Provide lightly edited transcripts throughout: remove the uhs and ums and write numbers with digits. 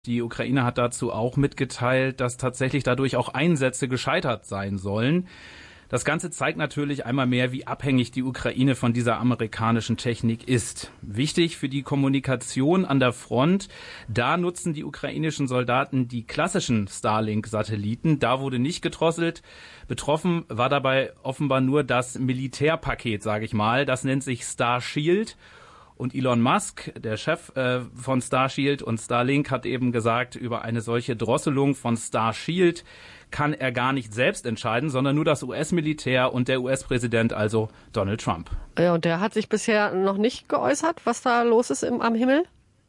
Die Ukraine hat dazu auch mitgeteilt, dass tatsächlich dadurch auch Einsätze gescheitert sein sollen. Das Ganze zeigt natürlich einmal mehr, wie abhängig die Ukraine von dieser amerikanischen Technik ist. Wichtig für die Kommunikation an der Front, da nutzen die ukrainischen Soldaten die klassischen Starlink-Satelliten. Da wurde nicht gedrosselt. Betroffen war dabei offenbar nur das Militärpaket, sage ich mal. Das nennt sich Starshield. Und Elon Musk, der Chef von Starshield und Starlink, hat eben gesagt, über eine solche Drosselung von Starshield kann er gar nicht selbst entscheiden, sondern nur das US-Militär und der US-Präsident, also Donald Trump. Ja, und der hat sich bisher noch nicht geäußert, was da los ist am Himmel?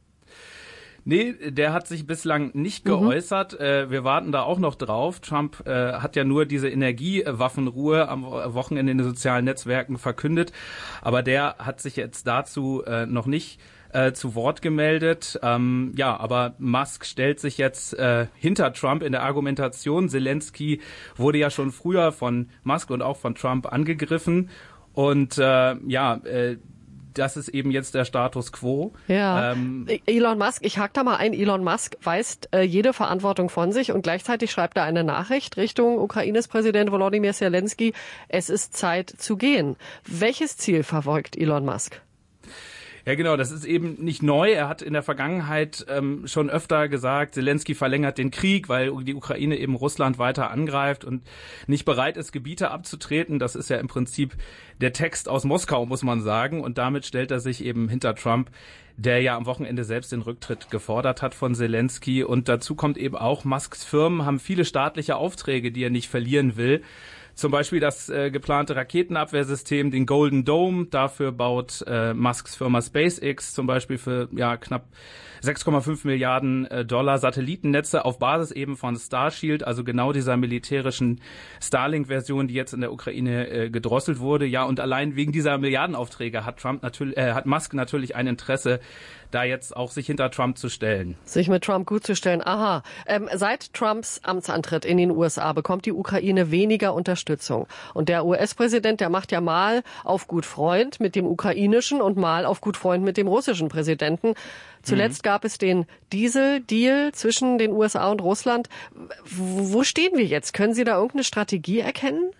Nee, der hat sich bislang nicht geäußert. Wir warten da auch noch drauf. Trump hat ja nur diese Energiewaffenruhe am Wochenende in den sozialen Netzwerken verkündet. Aber der hat sich jetzt dazu noch nicht zu Wort gemeldet. Aber Musk stellt sich jetzt hinter Trump in der Argumentation. Zelensky wurde ja schon früher von Musk und auch von Trump angegriffen. Und das ist eben jetzt der Status quo. Ja. Elon Musk, ich hake da mal ein, Elon Musk weist jede Verantwortung von sich und gleichzeitig schreibt er eine Nachricht Richtung Ukraines Präsident Volodymyr Zelensky, es ist Zeit zu gehen. Welches Ziel verfolgt Elon Musk? Ja, genau, das ist eben nicht neu. Er hat in der Vergangenheit schon öfter gesagt, Zelensky verlängert den Krieg, weil die Ukraine eben Russland weiter angreift und nicht bereit ist, Gebiete abzutreten. Das ist ja im Prinzip der Text aus Moskau, muss man sagen. Und damit stellt er sich eben hinter Trump, der ja am Wochenende selbst den Rücktritt gefordert hat von Zelensky. Und dazu kommt eben auch, Musks Firmen haben viele staatliche Aufträge, die er nicht verlieren will. Zum Beispiel das geplante Raketenabwehrsystem, den Golden Dome. Dafür baut Musks Firma SpaceX zum Beispiel für knapp 6,5 Milliarden Dollar Satellitennetze auf Basis eben von Starshield, also genau dieser militärischen Starlink-Version, die jetzt in der Ukraine gedrosselt wurde. Ja, und allein wegen dieser Milliardenaufträge hat Musk natürlich ein Interesse, da jetzt auch sich hinter Trump zu stellen. Sich mit Trump gut zu stellen. Aha. Seit Trumps Amtsantritt in den USA bekommt die Ukraine weniger Unterstützung. Und der US-Präsident, der macht ja mal auf gut Freund mit dem ukrainischen und mal auf gut Freund mit dem russischen Präsidenten. Zuletzt gab es den Diesel-Deal zwischen den USA und Russland. Wo stehen wir jetzt? Können Sie da irgendeine Strategie erkennen?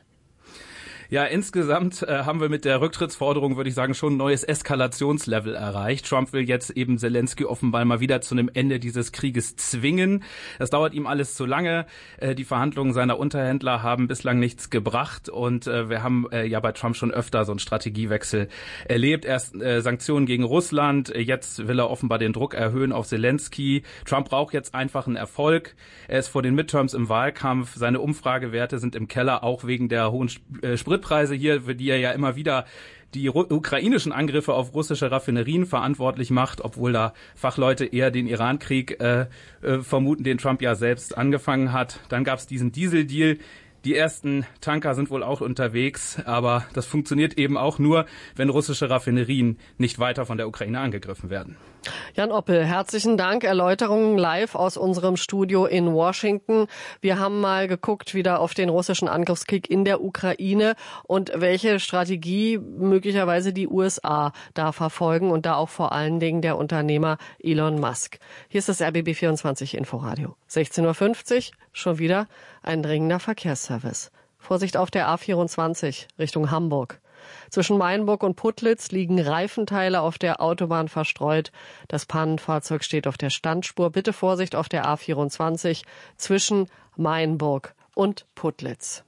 Ja, insgesamt haben wir mit der Rücktrittsforderung, würde ich sagen, schon ein neues Eskalationslevel erreicht. Trump will jetzt eben Zelensky offenbar mal wieder zu einem Ende dieses Krieges zwingen. Das dauert ihm alles zu lange. Die Verhandlungen seiner Unterhändler haben bislang nichts gebracht. Und wir haben bei Trump schon öfter so einen Strategiewechsel erlebt. Erst Sanktionen gegen Russland. Jetzt will er offenbar den Druck erhöhen auf Zelensky. Trump braucht jetzt einfach einen Erfolg. Er ist vor den Midterms im Wahlkampf. Seine Umfragewerte sind im Keller, auch wegen der hohen Spritpreise hier, für die er ja immer wieder die ukrainischen Angriffe auf russische Raffinerien verantwortlich macht, obwohl da Fachleute eher den Iran-Krieg vermuten, den Trump ja selbst angefangen hat. Dann gab es diesen Diesel-Deal. Die ersten Tanker sind wohl auch unterwegs, aber das funktioniert eben auch nur, wenn russische Raffinerien nicht weiter von der Ukraine angegriffen werden. Jan Oppel, herzlichen Dank. Erläuterungen live aus unserem Studio in Washington. Wir haben mal geguckt wieder auf den russischen Angriffskrieg in der Ukraine und welche Strategie möglicherweise die USA da verfolgen und da auch vor allen Dingen der Unternehmer Elon Musk. Hier ist das RBB24 Inforadio. 16:50 Uhr, schon wieder ein dringender Verkehrsservice. Vorsicht auf der A24 Richtung Hamburg. Zwischen Mainburg und Putlitz liegen Reifenteile auf der Autobahn verstreut. Das Pannenfahrzeug steht auf der Standspur. Bitte Vorsicht auf der A24 zwischen Mainburg und Putlitz.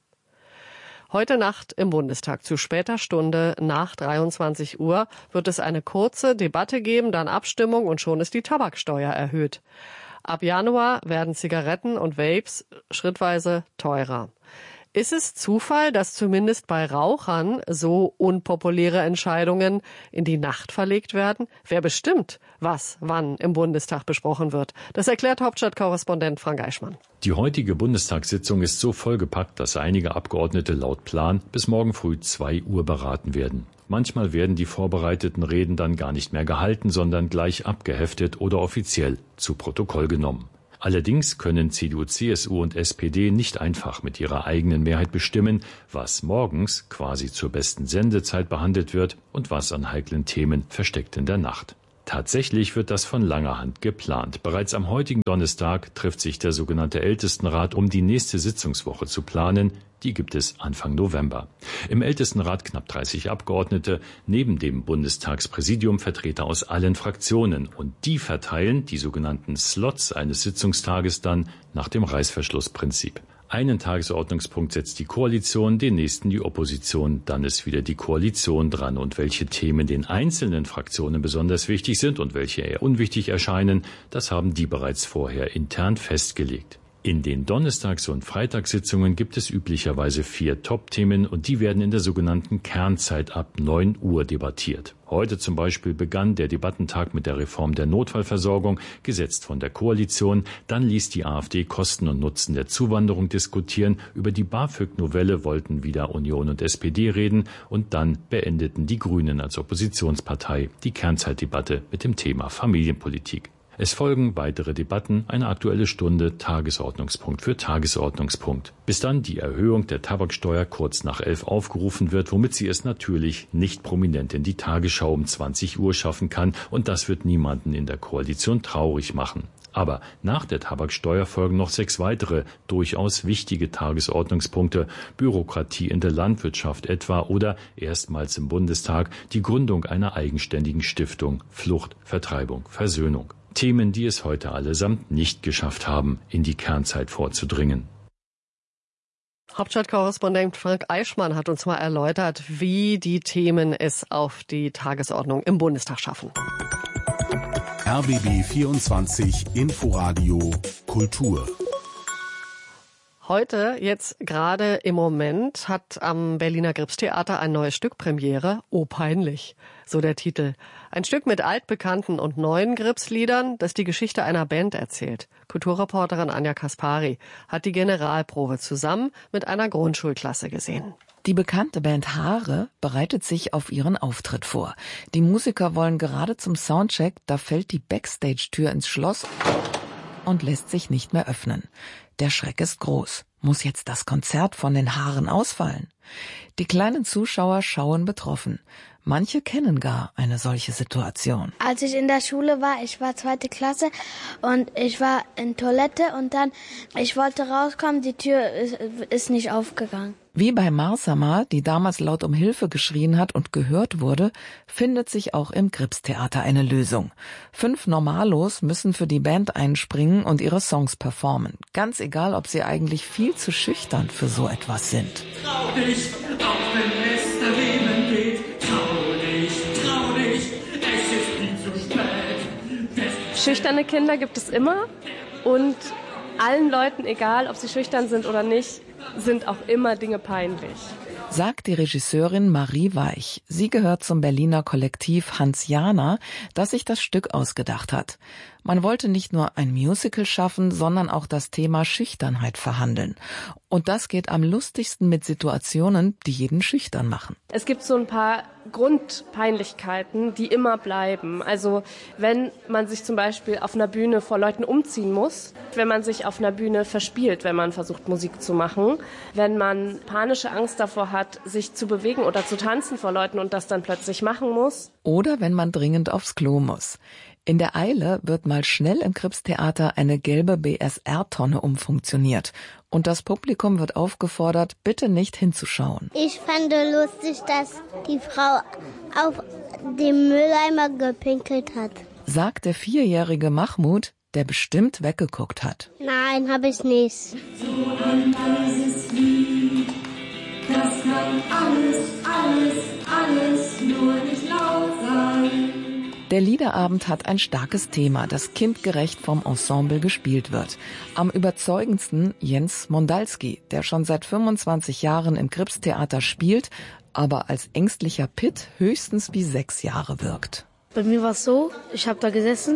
Heute Nacht im Bundestag zu später Stunde nach 23 Uhr wird es eine kurze Debatte geben, dann Abstimmung und schon ist die Tabaksteuer erhöht. Ab Januar werden Zigaretten und Vapes schrittweise teurer. Ist es Zufall, dass zumindest bei Rauchern so unpopuläre Entscheidungen in die Nacht verlegt werden? Wer bestimmt, was wann im Bundestag besprochen wird? Das erklärt Hauptstadtkorrespondent Frank Eichmann. Die heutige Bundestagssitzung ist so vollgepackt, dass einige Abgeordnete laut Plan bis morgen früh 2 Uhr beraten werden. Manchmal werden die vorbereiteten Reden dann gar nicht mehr gehalten, sondern gleich abgeheftet oder offiziell zu Protokoll genommen. Allerdings können CDU, CSU und SPD nicht einfach mit ihrer eigenen Mehrheit bestimmen, was morgens quasi zur besten Sendezeit behandelt wird und was an heiklen Themen versteckt in der Nacht. Tatsächlich wird das von langer Hand geplant. Bereits am heutigen Donnerstag trifft sich der sogenannte Ältestenrat, um die nächste Sitzungswoche zu planen. Die gibt es Anfang November. Im Ältestenrat knapp 30 Abgeordnete, neben dem Bundestagspräsidium Vertreter aus allen Fraktionen. Und die verteilen die sogenannten Slots eines Sitzungstages dann nach dem Reißverschlussprinzip. Einen Tagesordnungspunkt setzt die Koalition, den nächsten die Opposition, dann ist wieder die Koalition dran. Und welche Themen den einzelnen Fraktionen besonders wichtig sind und welche eher unwichtig erscheinen, das haben die bereits vorher intern festgelegt. In den Donnerstags- und Freitagssitzungen gibt es üblicherweise 4 Top-Themen und die werden in der sogenannten Kernzeit ab 9 Uhr debattiert. Heute zum Beispiel begann der Debattentag mit der Reform der Notfallversorgung, gesetzt von der Koalition. Dann ließ die AfD Kosten und Nutzen der Zuwanderung diskutieren. Über die BAföG-Novelle wollten wieder Union und SPD reden. Und dann beendeten die Grünen als Oppositionspartei die Kernzeitdebatte mit dem Thema Familienpolitik. Es folgen weitere Debatten, eine Aktuelle Stunde, Tagesordnungspunkt für Tagesordnungspunkt. Bis dann die Erhöhung der Tabaksteuer kurz nach 11 aufgerufen wird, womit sie es natürlich nicht prominent in die Tagesschau um 20 Uhr schaffen kann. Und das wird niemanden in der Koalition traurig machen. Aber nach der Tabaksteuer folgen noch 6 weitere, durchaus wichtige Tagesordnungspunkte. Bürokratie in der Landwirtschaft etwa oder erstmals im Bundestag die Gründung einer eigenständigen Stiftung, Flucht, Vertreibung, Versöhnung. Themen, die es heute allesamt nicht geschafft haben, in die Kernzeit vorzudringen. Hauptstadtkorrespondent Frank Eichmann hat uns mal erläutert, wie die Themen es auf die Tagesordnung im Bundestag schaffen. RBB 24 Inforadio Kultur. Heute, jetzt gerade im Moment, hat am Berliner Gripstheater ein neues Stück Premiere. Oh, peinlich, so der Titel. Ein Stück mit altbekannten und neuen Gripsliedern, das die Geschichte einer Band erzählt. Kulturreporterin Anja Kaspari hat die Generalprobe zusammen mit einer Grundschulklasse gesehen. Die bekannte Band Haare bereitet sich auf ihren Auftritt vor. Die Musiker wollen gerade zum Soundcheck, da fällt die Backstage-Tür ins Schloss und lässt sich nicht mehr öffnen. Der Schreck ist groß. Muss jetzt das Konzert von den Haaren ausfallen? Die kleinen Zuschauer schauen betroffen. Manche kennen gar eine solche Situation. Als ich in der Schule war, ich war 2. Klasse und ich war in Toilette und dann, ich wollte rauskommen, die Tür ist nicht aufgegangen. Wie bei Marsama, die damals laut um Hilfe geschrien hat und gehört wurde, findet sich auch im Gripstheater eine Lösung. 5 Normalos müssen für die Band einspringen und ihre Songs performen. Ganz egal, ob sie eigentlich viel zu schüchtern für so etwas sind. Trau dich, auch wenn es daneben geht. Trau dich, es ist nie zu spät. Schüchterne Kinder gibt es immer und allen Leuten, egal ob sie schüchtern sind oder nicht, sind auch immer Dinge peinlich. Sagt die Regisseurin Marie Weich. Sie gehört zum Berliner Kollektiv Hansiana, das sich das Stück ausgedacht hat. Man wollte nicht nur ein Musical schaffen, sondern auch das Thema Schüchternheit verhandeln. Und das geht am lustigsten mit Situationen, die jeden schüchtern machen. Es gibt so ein paar Grundpeinlichkeiten, die immer bleiben. Also wenn man sich zum Beispiel auf einer Bühne vor Leuten umziehen muss, wenn man sich auf einer Bühne verspielt, wenn man versucht Musik zu machen, wenn man panische Angst davor hat, sich zu bewegen oder zu tanzen vor Leuten und das dann plötzlich machen muss. Oder wenn man dringend aufs Klo muss. In der Eile wird mal schnell im Gripstheater eine gelbe BSR-Tonne umfunktioniert. Und das Publikum wird aufgefordert, bitte nicht hinzuschauen. Ich fand lustig, dass die Frau auf dem Mülleimer gepinkelt hat. Sagt der 4-jährige Mahmoud, der bestimmt weggeguckt hat. Nein, habe ich nicht. So ein leises Lied, das kann alles nur nicht laut sein. Der Liederabend hat ein starkes Thema, das kindgerecht vom Ensemble gespielt wird. Am überzeugendsten Jens Mondalski, der schon seit 25 Jahren im Gripstheater spielt, aber als ängstlicher Pitt höchstens wie 6 Jahre wirkt. Bei mir war es so, ich habe da gesessen,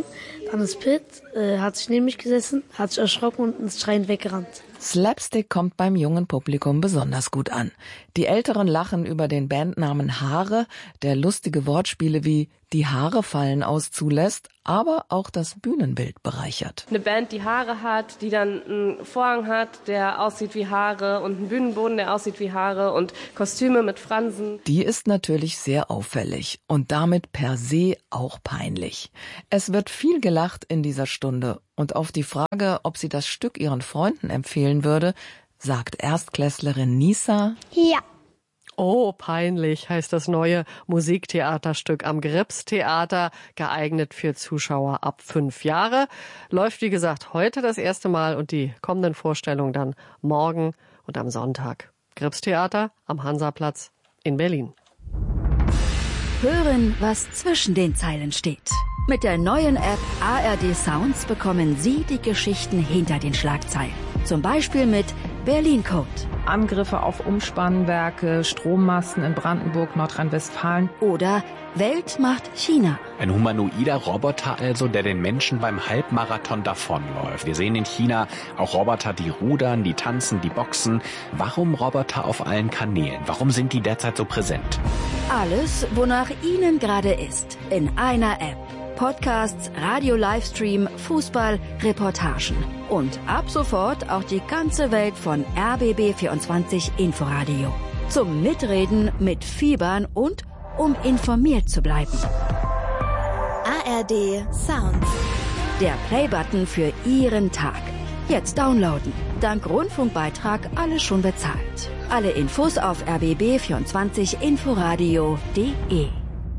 Dann ist Pitt, hat sich neben mich gesessen, hat sich erschrocken und ist schreiend weggerannt. Slapstick kommt beim jungen Publikum besonders gut an. Die Älteren lachen über den Bandnamen Haare, der lustige Wortspiele wie die Haare fallen aus zulässt, aber auch das Bühnenbild bereichert. Eine Band, die Haare hat, die dann einen Vorhang hat, der aussieht wie Haare und einen Bühnenboden, der aussieht wie Haare und Kostüme mit Fransen. Die ist natürlich sehr auffällig und damit per se auch peinlich. Es wird viel gelacht in dieser Stunde und auf die Frage, ob sie das Stück ihren Freunden empfehlen würde, sagt Erstklässlerin Nisa: Ja. Oh, peinlich heißt das neue Musiktheaterstück am Grips-Theater, geeignet für Zuschauer ab 5 Jahre. Läuft, wie gesagt, heute das erste Mal und die kommenden Vorstellungen dann morgen und am Sonntag. Grips-Theater am Hansaplatz in Berlin. Hören, was zwischen den Zeilen steht. Mit der neuen App ARD Sounds bekommen Sie die Geschichten hinter den Schlagzeilen. Zum Beispiel mit Berlin Code. Angriffe auf Umspannwerke, Strommasten in Brandenburg, Nordrhein-Westfalen. Oder Welt macht China. Ein humanoider Roboter also, der den Menschen beim Halbmarathon davonläuft. Wir sehen in China auch Roboter, die rudern, die tanzen, die boxen. Warum Roboter auf allen Kanälen? Warum sind die derzeit so präsent? Alles, wonach Ihnen gerade ist, in einer App. Podcasts, Radio-Livestream, Fußball, Reportagen. Und ab sofort auch die ganze Welt von RBB24 Inforadio. Zum Mitreden, mitfiebern und um informiert zu bleiben. ARD Sounds. Der Playbutton für Ihren Tag. Jetzt downloaden. Dank Rundfunkbeitrag alles schon bezahlt. Alle Infos auf rbb24inforadio.de.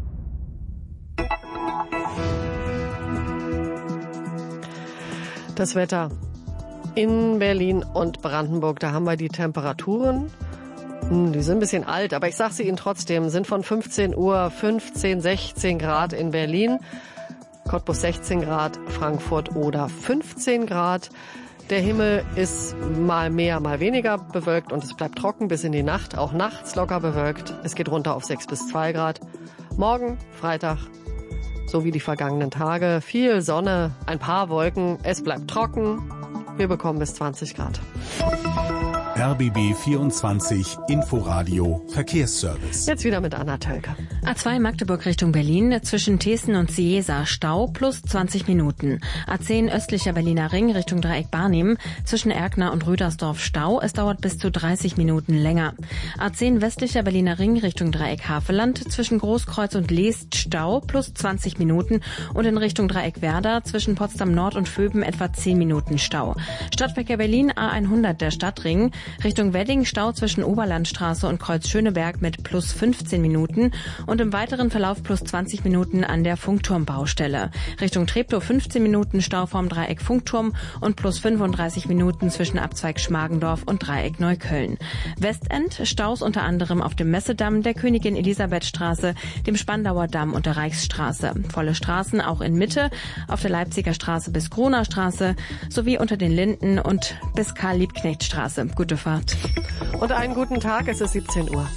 Das Wetter in Berlin und Brandenburg, da haben wir die Temperaturen. Die sind ein bisschen alt, aber ich sage sie Ihnen trotzdem, sind von 15 Uhr 15, 16 Grad in Berlin, Cottbus 16 Grad, Frankfurt oder 15 Grad. Der Himmel ist mal mehr, mal weniger bewölkt und es bleibt trocken bis in die Nacht, auch nachts locker bewölkt. Es geht runter auf 6 bis 2 Grad. Morgen, Freitag, so wie die vergangenen Tage, viel Sonne, ein paar Wolken, es bleibt trocken. Wir bekommen bis 20 Grad. RBB 24 Inforadio Verkehrsservice. Jetzt wieder mit Anna Tölke. A2 Magdeburg Richtung Berlin, zwischen Thesen und Ciesa Stau plus 20 Minuten. A10 östlicher Berliner Ring Richtung Dreieck Barnim, zwischen Erkner und Rüdersdorf Stau. Es dauert bis zu 30 Minuten länger. A10 westlicher Berliner Ring Richtung Dreieck Havelland, zwischen Großkreuz und Leest Stau plus 20 Minuten. Und in Richtung Dreieck Werder, zwischen Potsdam Nord und Vöben etwa 10 Minuten Stau. Stadtverkehr Berlin A100 der Stadtring. Richtung Wedding Stau zwischen Oberlandstraße und Kreuz Schöneberg mit plus 15 Minuten und im weiteren Verlauf plus 20 Minuten an der Funkturmbaustelle. Richtung Treptow 15 Minuten Stau vom Dreieck Funkturm und plus 35 Minuten zwischen Abzweig Schmargendorf und Dreieck Neukölln. Westend Staus unter anderem auf dem Messedamm, der Königin Elisabeth Straße, dem Spandauer Damm und der Reichsstraße. Volle Straßen auch in Mitte, auf der Leipziger Straße bis Groner Straße sowie unter den Linden und bis Karl-Liebknecht-Straße. Gute Fahrt. Und einen guten Tag, es ist 17 Uhr.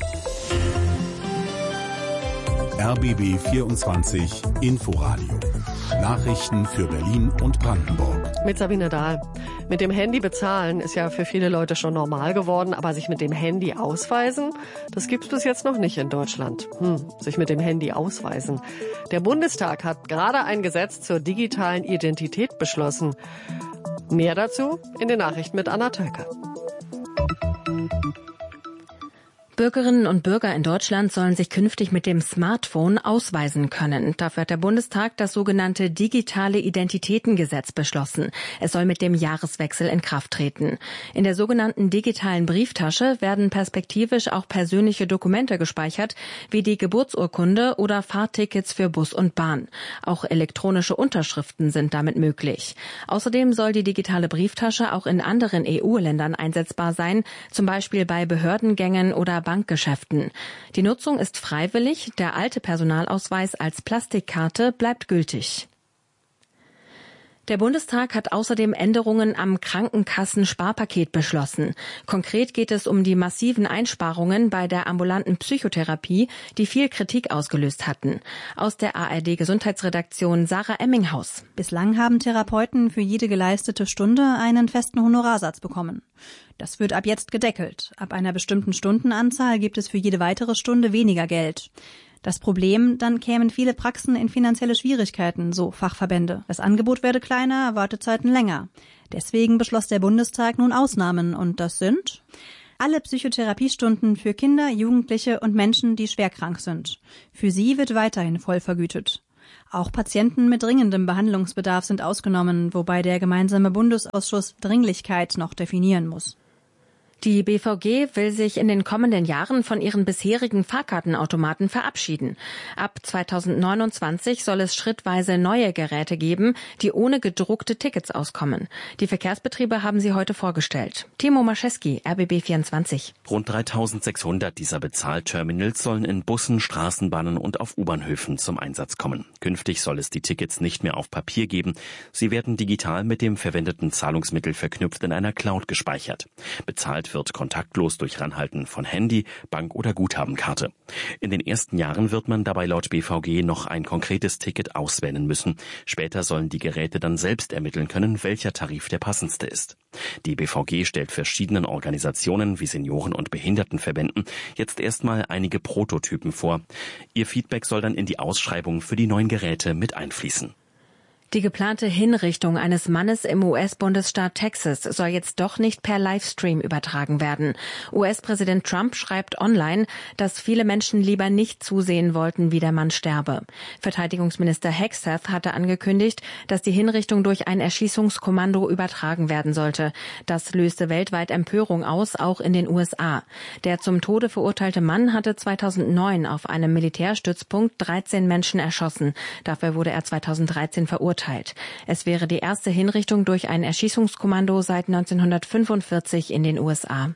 RBB 24 Inforadio. Nachrichten für Berlin und Brandenburg. Mit Sabine Dahl. Mit dem Handy bezahlen ist ja für viele Leute schon normal geworden, aber sich mit dem Handy ausweisen, das gibt's bis jetzt noch nicht in Deutschland. Sich mit dem Handy ausweisen. Der Bundestag hat gerade ein Gesetz zur digitalen Identität beschlossen. Mehr dazu in den Nachrichten mit Anna Tölke. Bürgerinnen und Bürger in Deutschland sollen sich künftig mit dem Smartphone ausweisen können. Dafür hat der Bundestag das sogenannte Digitale Identitätengesetz beschlossen. Es soll mit dem Jahreswechsel in Kraft treten. In der sogenannten digitalen Brieftasche werden perspektivisch auch persönliche Dokumente gespeichert, wie die Geburtsurkunde oder Fahrtickets für Bus und Bahn. Auch elektronische Unterschriften sind damit möglich. Außerdem soll die digitale Brieftasche auch in anderen EU-Ländern einsetzbar sein, zum Beispiel bei Behördengängen oder Bankgeschäften. Die Nutzung ist freiwillig, der alte Personalausweis als Plastikkarte bleibt gültig. Der Bundestag hat außerdem Änderungen am Krankenkassen-Sparpaket beschlossen. Konkret geht es um die massiven Einsparungen bei der ambulanten Psychotherapie, die viel Kritik ausgelöst hatten. Aus der ARD-Gesundheitsredaktion Sarah Emminghaus. Bislang haben Therapeuten für jede geleistete Stunde einen festen Honorarsatz bekommen. Das wird ab jetzt gedeckelt. Ab einer bestimmten Stundenanzahl gibt es für jede weitere Stunde weniger Geld. Das Problem, dann kämen viele Praxen in finanzielle Schwierigkeiten, so Fachverbände. Das Angebot werde kleiner, Wartezeiten länger. Deswegen beschloss der Bundestag nun Ausnahmen, und das sind alle Psychotherapiestunden für Kinder, Jugendliche und Menschen, die schwerkrank sind. Für sie wird weiterhin voll vergütet. Auch Patienten mit dringendem Behandlungsbedarf sind ausgenommen, wobei der gemeinsame Bundesausschuss Dringlichkeit noch definieren muss. Die BVG will sich in den kommenden Jahren von ihren bisherigen Fahrkartenautomaten verabschieden. Ab 2029 soll es schrittweise neue Geräte geben, die ohne gedruckte Tickets auskommen. Die Verkehrsbetriebe haben sie heute vorgestellt. Timo Mascheski, RBB 24. Rund 3600 dieser Bezahlterminals sollen in Bussen, Straßenbahnen und auf U-Bahnhöfen zum Einsatz kommen. Künftig soll es die Tickets nicht mehr auf Papier geben. Sie werden digital mit dem verwendeten Zahlungsmittel verknüpft in einer Cloud gespeichert. Bezahlt wird kontaktlos durch Ranhalten von Handy, Bank- oder Guthabenkarte. In den ersten Jahren wird man dabei laut BVG noch ein konkretes Ticket auswählen müssen. Später sollen die Geräte dann selbst ermitteln können, welcher Tarif der passendste ist. Die BVG stellt verschiedenen Organisationen wie Senioren- und Behindertenverbänden jetzt erstmal einige Prototypen vor. Ihr Feedback soll dann in die Ausschreibung für die neuen Geräte mit einfließen. Die geplante Hinrichtung eines Mannes im US-Bundesstaat Texas soll jetzt doch nicht per Livestream übertragen werden. US-Präsident Trump schreibt online, dass viele Menschen lieber nicht zusehen wollten, wie der Mann sterbe. Verteidigungsminister Hegseth hatte angekündigt, dass die Hinrichtung durch ein Erschießungskommando übertragen werden sollte. Das löste weltweit Empörung aus, auch in den USA. Der zum Tode verurteilte Mann hatte 2009 auf einem Militärstützpunkt 13 Menschen erschossen. Dafür wurde er 2013 verurteilt. Es wäre die erste Hinrichtung durch ein Erschießungskommando seit 1945 in den USA.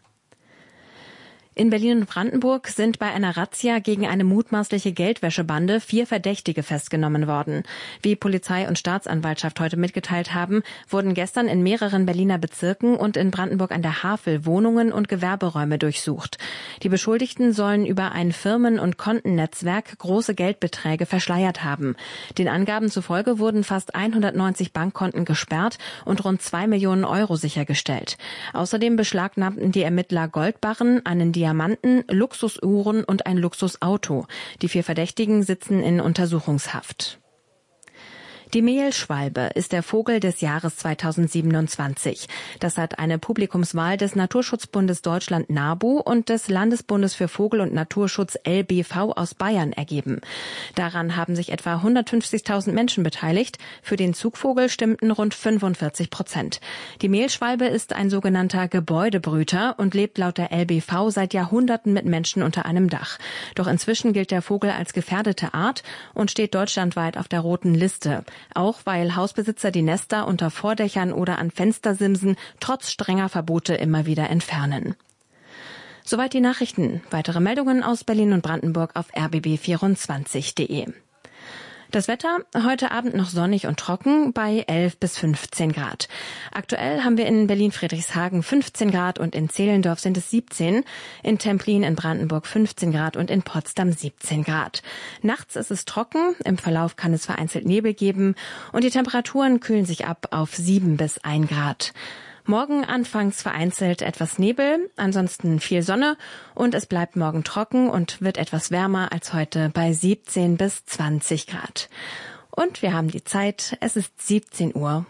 In Berlin und Brandenburg sind bei einer Razzia gegen eine mutmaßliche Geldwäschebande 4 Verdächtige festgenommen worden. Wie Polizei und Staatsanwaltschaft heute mitgeteilt haben, wurden gestern in mehreren Berliner Bezirken und in Brandenburg an der Havel Wohnungen und Gewerberäume durchsucht. Die Beschuldigten sollen über ein Firmen- und Kontennetzwerk große Geldbeträge verschleiert haben. Den Angaben zufolge wurden fast 190 Bankkonten gesperrt und rund 2 Millionen Euro sichergestellt. Außerdem beschlagnahmten die Ermittler Goldbarren, einen Diamanten, Luxusuhren und ein Luxusauto. Die 4 Verdächtigen sitzen in Untersuchungshaft. Die Mehlschwalbe ist der Vogel des Jahres 2027. Das hat eine Publikumswahl des Naturschutzbundes Deutschland NABU und des Landesbundes für Vogel- und Naturschutz LBV aus Bayern ergeben. Daran haben sich etwa 150.000 Menschen beteiligt. Für den Zugvogel stimmten rund 45%. Die Mehlschwalbe ist ein sogenannter Gebäudebrüter und lebt laut der LBV seit Jahrhunderten mit Menschen unter einem Dach. Doch inzwischen gilt der Vogel als gefährdete Art und steht deutschlandweit auf der roten Liste. Auch weil Hausbesitzer die Nester unter Vordächern oder an Fenstersimsen trotz strenger Verbote immer wieder entfernen. Soweit die Nachrichten. Weitere Meldungen aus Berlin und Brandenburg auf rbb24.de. Das Wetter heute Abend noch sonnig und trocken bei 11 bis 15 Grad. Aktuell haben wir in Berlin-Friedrichshagen 15 Grad und in Zehlendorf sind es 17, in Templin in Brandenburg 15 Grad und in Potsdam 17 Grad. Nachts ist es trocken, im Verlauf kann es vereinzelt Nebel geben und die Temperaturen kühlen sich ab auf 7 bis 1 Grad. Morgen anfangs vereinzelt etwas Nebel, ansonsten viel Sonne und es bleibt morgen trocken und wird etwas wärmer als heute bei 17 bis 20 Grad. Und wir haben die Zeit, es ist 17:05 Uhr.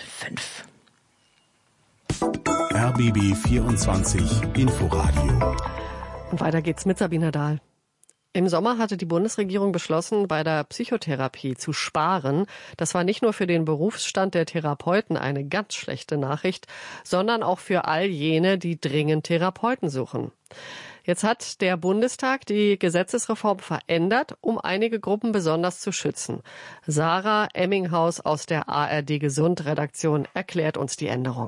RBB 24 Inforadio. Und weiter geht's mit Sabina Dahl. Im Sommer hatte die Bundesregierung beschlossen, bei der Psychotherapie zu sparen. Das war nicht nur für den Berufsstand der Therapeuten eine ganz schlechte Nachricht, sondern auch für all jene, die dringend Therapeuten suchen. Jetzt hat der Bundestag die Gesetzesreform verändert, um einige Gruppen besonders zu schützen. Sarah Emminghaus aus der ARD Gesund Redaktion erklärt uns die Änderungen.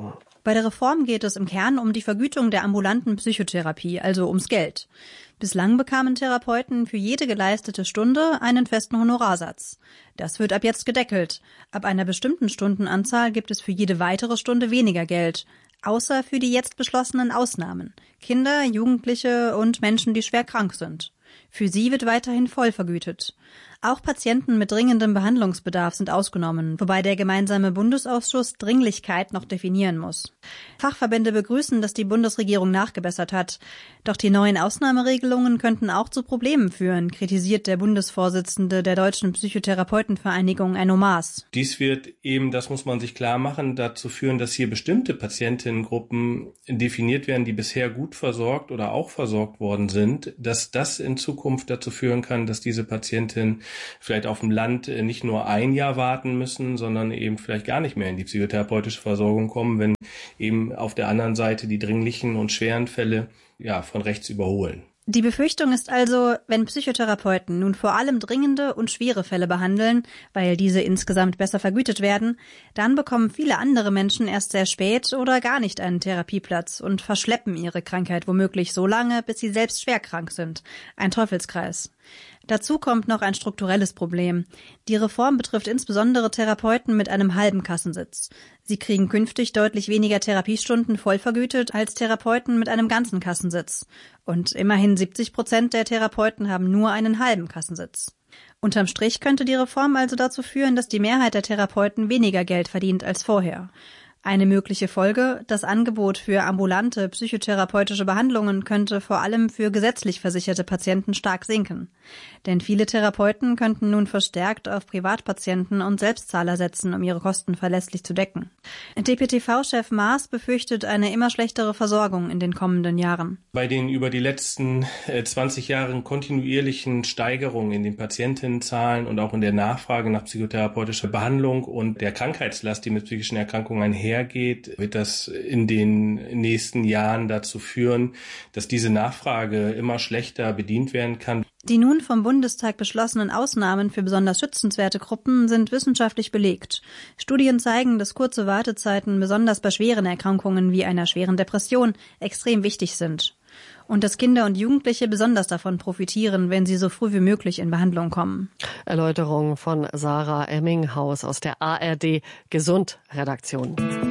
Bei der Reform geht es im Kern um die Vergütung der ambulanten Psychotherapie, also ums Geld. Bislang bekamen Therapeuten für jede geleistete Stunde einen festen Honorarsatz. Das wird ab jetzt gedeckelt. Ab einer bestimmten Stundenanzahl gibt es für jede weitere Stunde weniger Geld, außer für die jetzt beschlossenen Ausnahmen: Kinder, Jugendliche und Menschen, die schwer krank sind. Für sie wird weiterhin voll vergütet. Auch Patienten mit dringendem Behandlungsbedarf sind ausgenommen, wobei der gemeinsame Bundesausschuss Dringlichkeit noch definieren muss. Fachverbände begrüßen, dass die Bundesregierung nachgebessert hat. Doch die neuen Ausnahmeregelungen könnten auch zu Problemen führen, kritisiert der Bundesvorsitzende der Deutschen Psychotherapeutenvereinigung, Enno Maaß. Dies wird eben, das muss man sich klar machen, dazu führen, dass hier bestimmte Patientinnengruppen definiert werden, die bisher gut versorgt oder auch versorgt worden sind, dass das in Zukunft dazu führen kann, dass diese Patientinnen vielleicht auf dem Land nicht nur ein Jahr warten müssen, sondern eben vielleicht gar nicht mehr in die psychotherapeutische Versorgung kommen, wenn eben auf der anderen Seite die dringlichen und schweren Fälle von rechts überholen. Die Befürchtung ist also, wenn Psychotherapeuten nun vor allem dringende und schwere Fälle behandeln, weil diese insgesamt besser vergütet werden, dann bekommen viele andere Menschen erst sehr spät oder gar nicht einen Therapieplatz und verschleppen ihre Krankheit womöglich so lange, bis sie selbst schwer krank sind. Ein Teufelskreis. Dazu kommt noch ein strukturelles Problem. Die Reform betrifft insbesondere Therapeuten mit einem halben Kassensitz. Sie kriegen künftig deutlich weniger Therapiestunden voll vergütet als Therapeuten mit einem ganzen Kassensitz. Und immerhin 70% der Therapeuten haben nur einen halben Kassensitz. Unterm Strich könnte die Reform also dazu führen, dass die Mehrheit der Therapeuten weniger Geld verdient als vorher. Eine mögliche Folge: Das Angebot für ambulante psychotherapeutische Behandlungen könnte vor allem für gesetzlich versicherte Patienten stark sinken. Denn viele Therapeuten könnten nun verstärkt auf Privatpatienten und Selbstzahler setzen, um ihre Kosten verlässlich zu decken. DPTV-Chef Maaß befürchtet eine immer schlechtere Versorgung in den kommenden Jahren. Bei den über die letzten 20 Jahren kontinuierlichen Steigerungen in den Patientinnenzahlen und auch in der Nachfrage nach psychotherapeutischer Behandlung und der Krankheitslast, die mit psychischen Erkrankungen einhergeht, wird das in den nächsten Jahren dazu führen, dass diese Nachfrage immer schlechter bedient werden kann. Die nun vom Bundestag beschlossenen Ausnahmen für besonders schützenswerte Gruppen sind wissenschaftlich belegt. Studien zeigen, dass kurze Wartezeiten besonders bei schweren Erkrankungen wie einer schweren Depression extrem wichtig sind. Und dass Kinder und Jugendliche besonders davon profitieren, wenn sie so früh wie möglich in Behandlung kommen. Erläuterung von Sarah Emminghaus aus der ARD Gesund-Redaktion.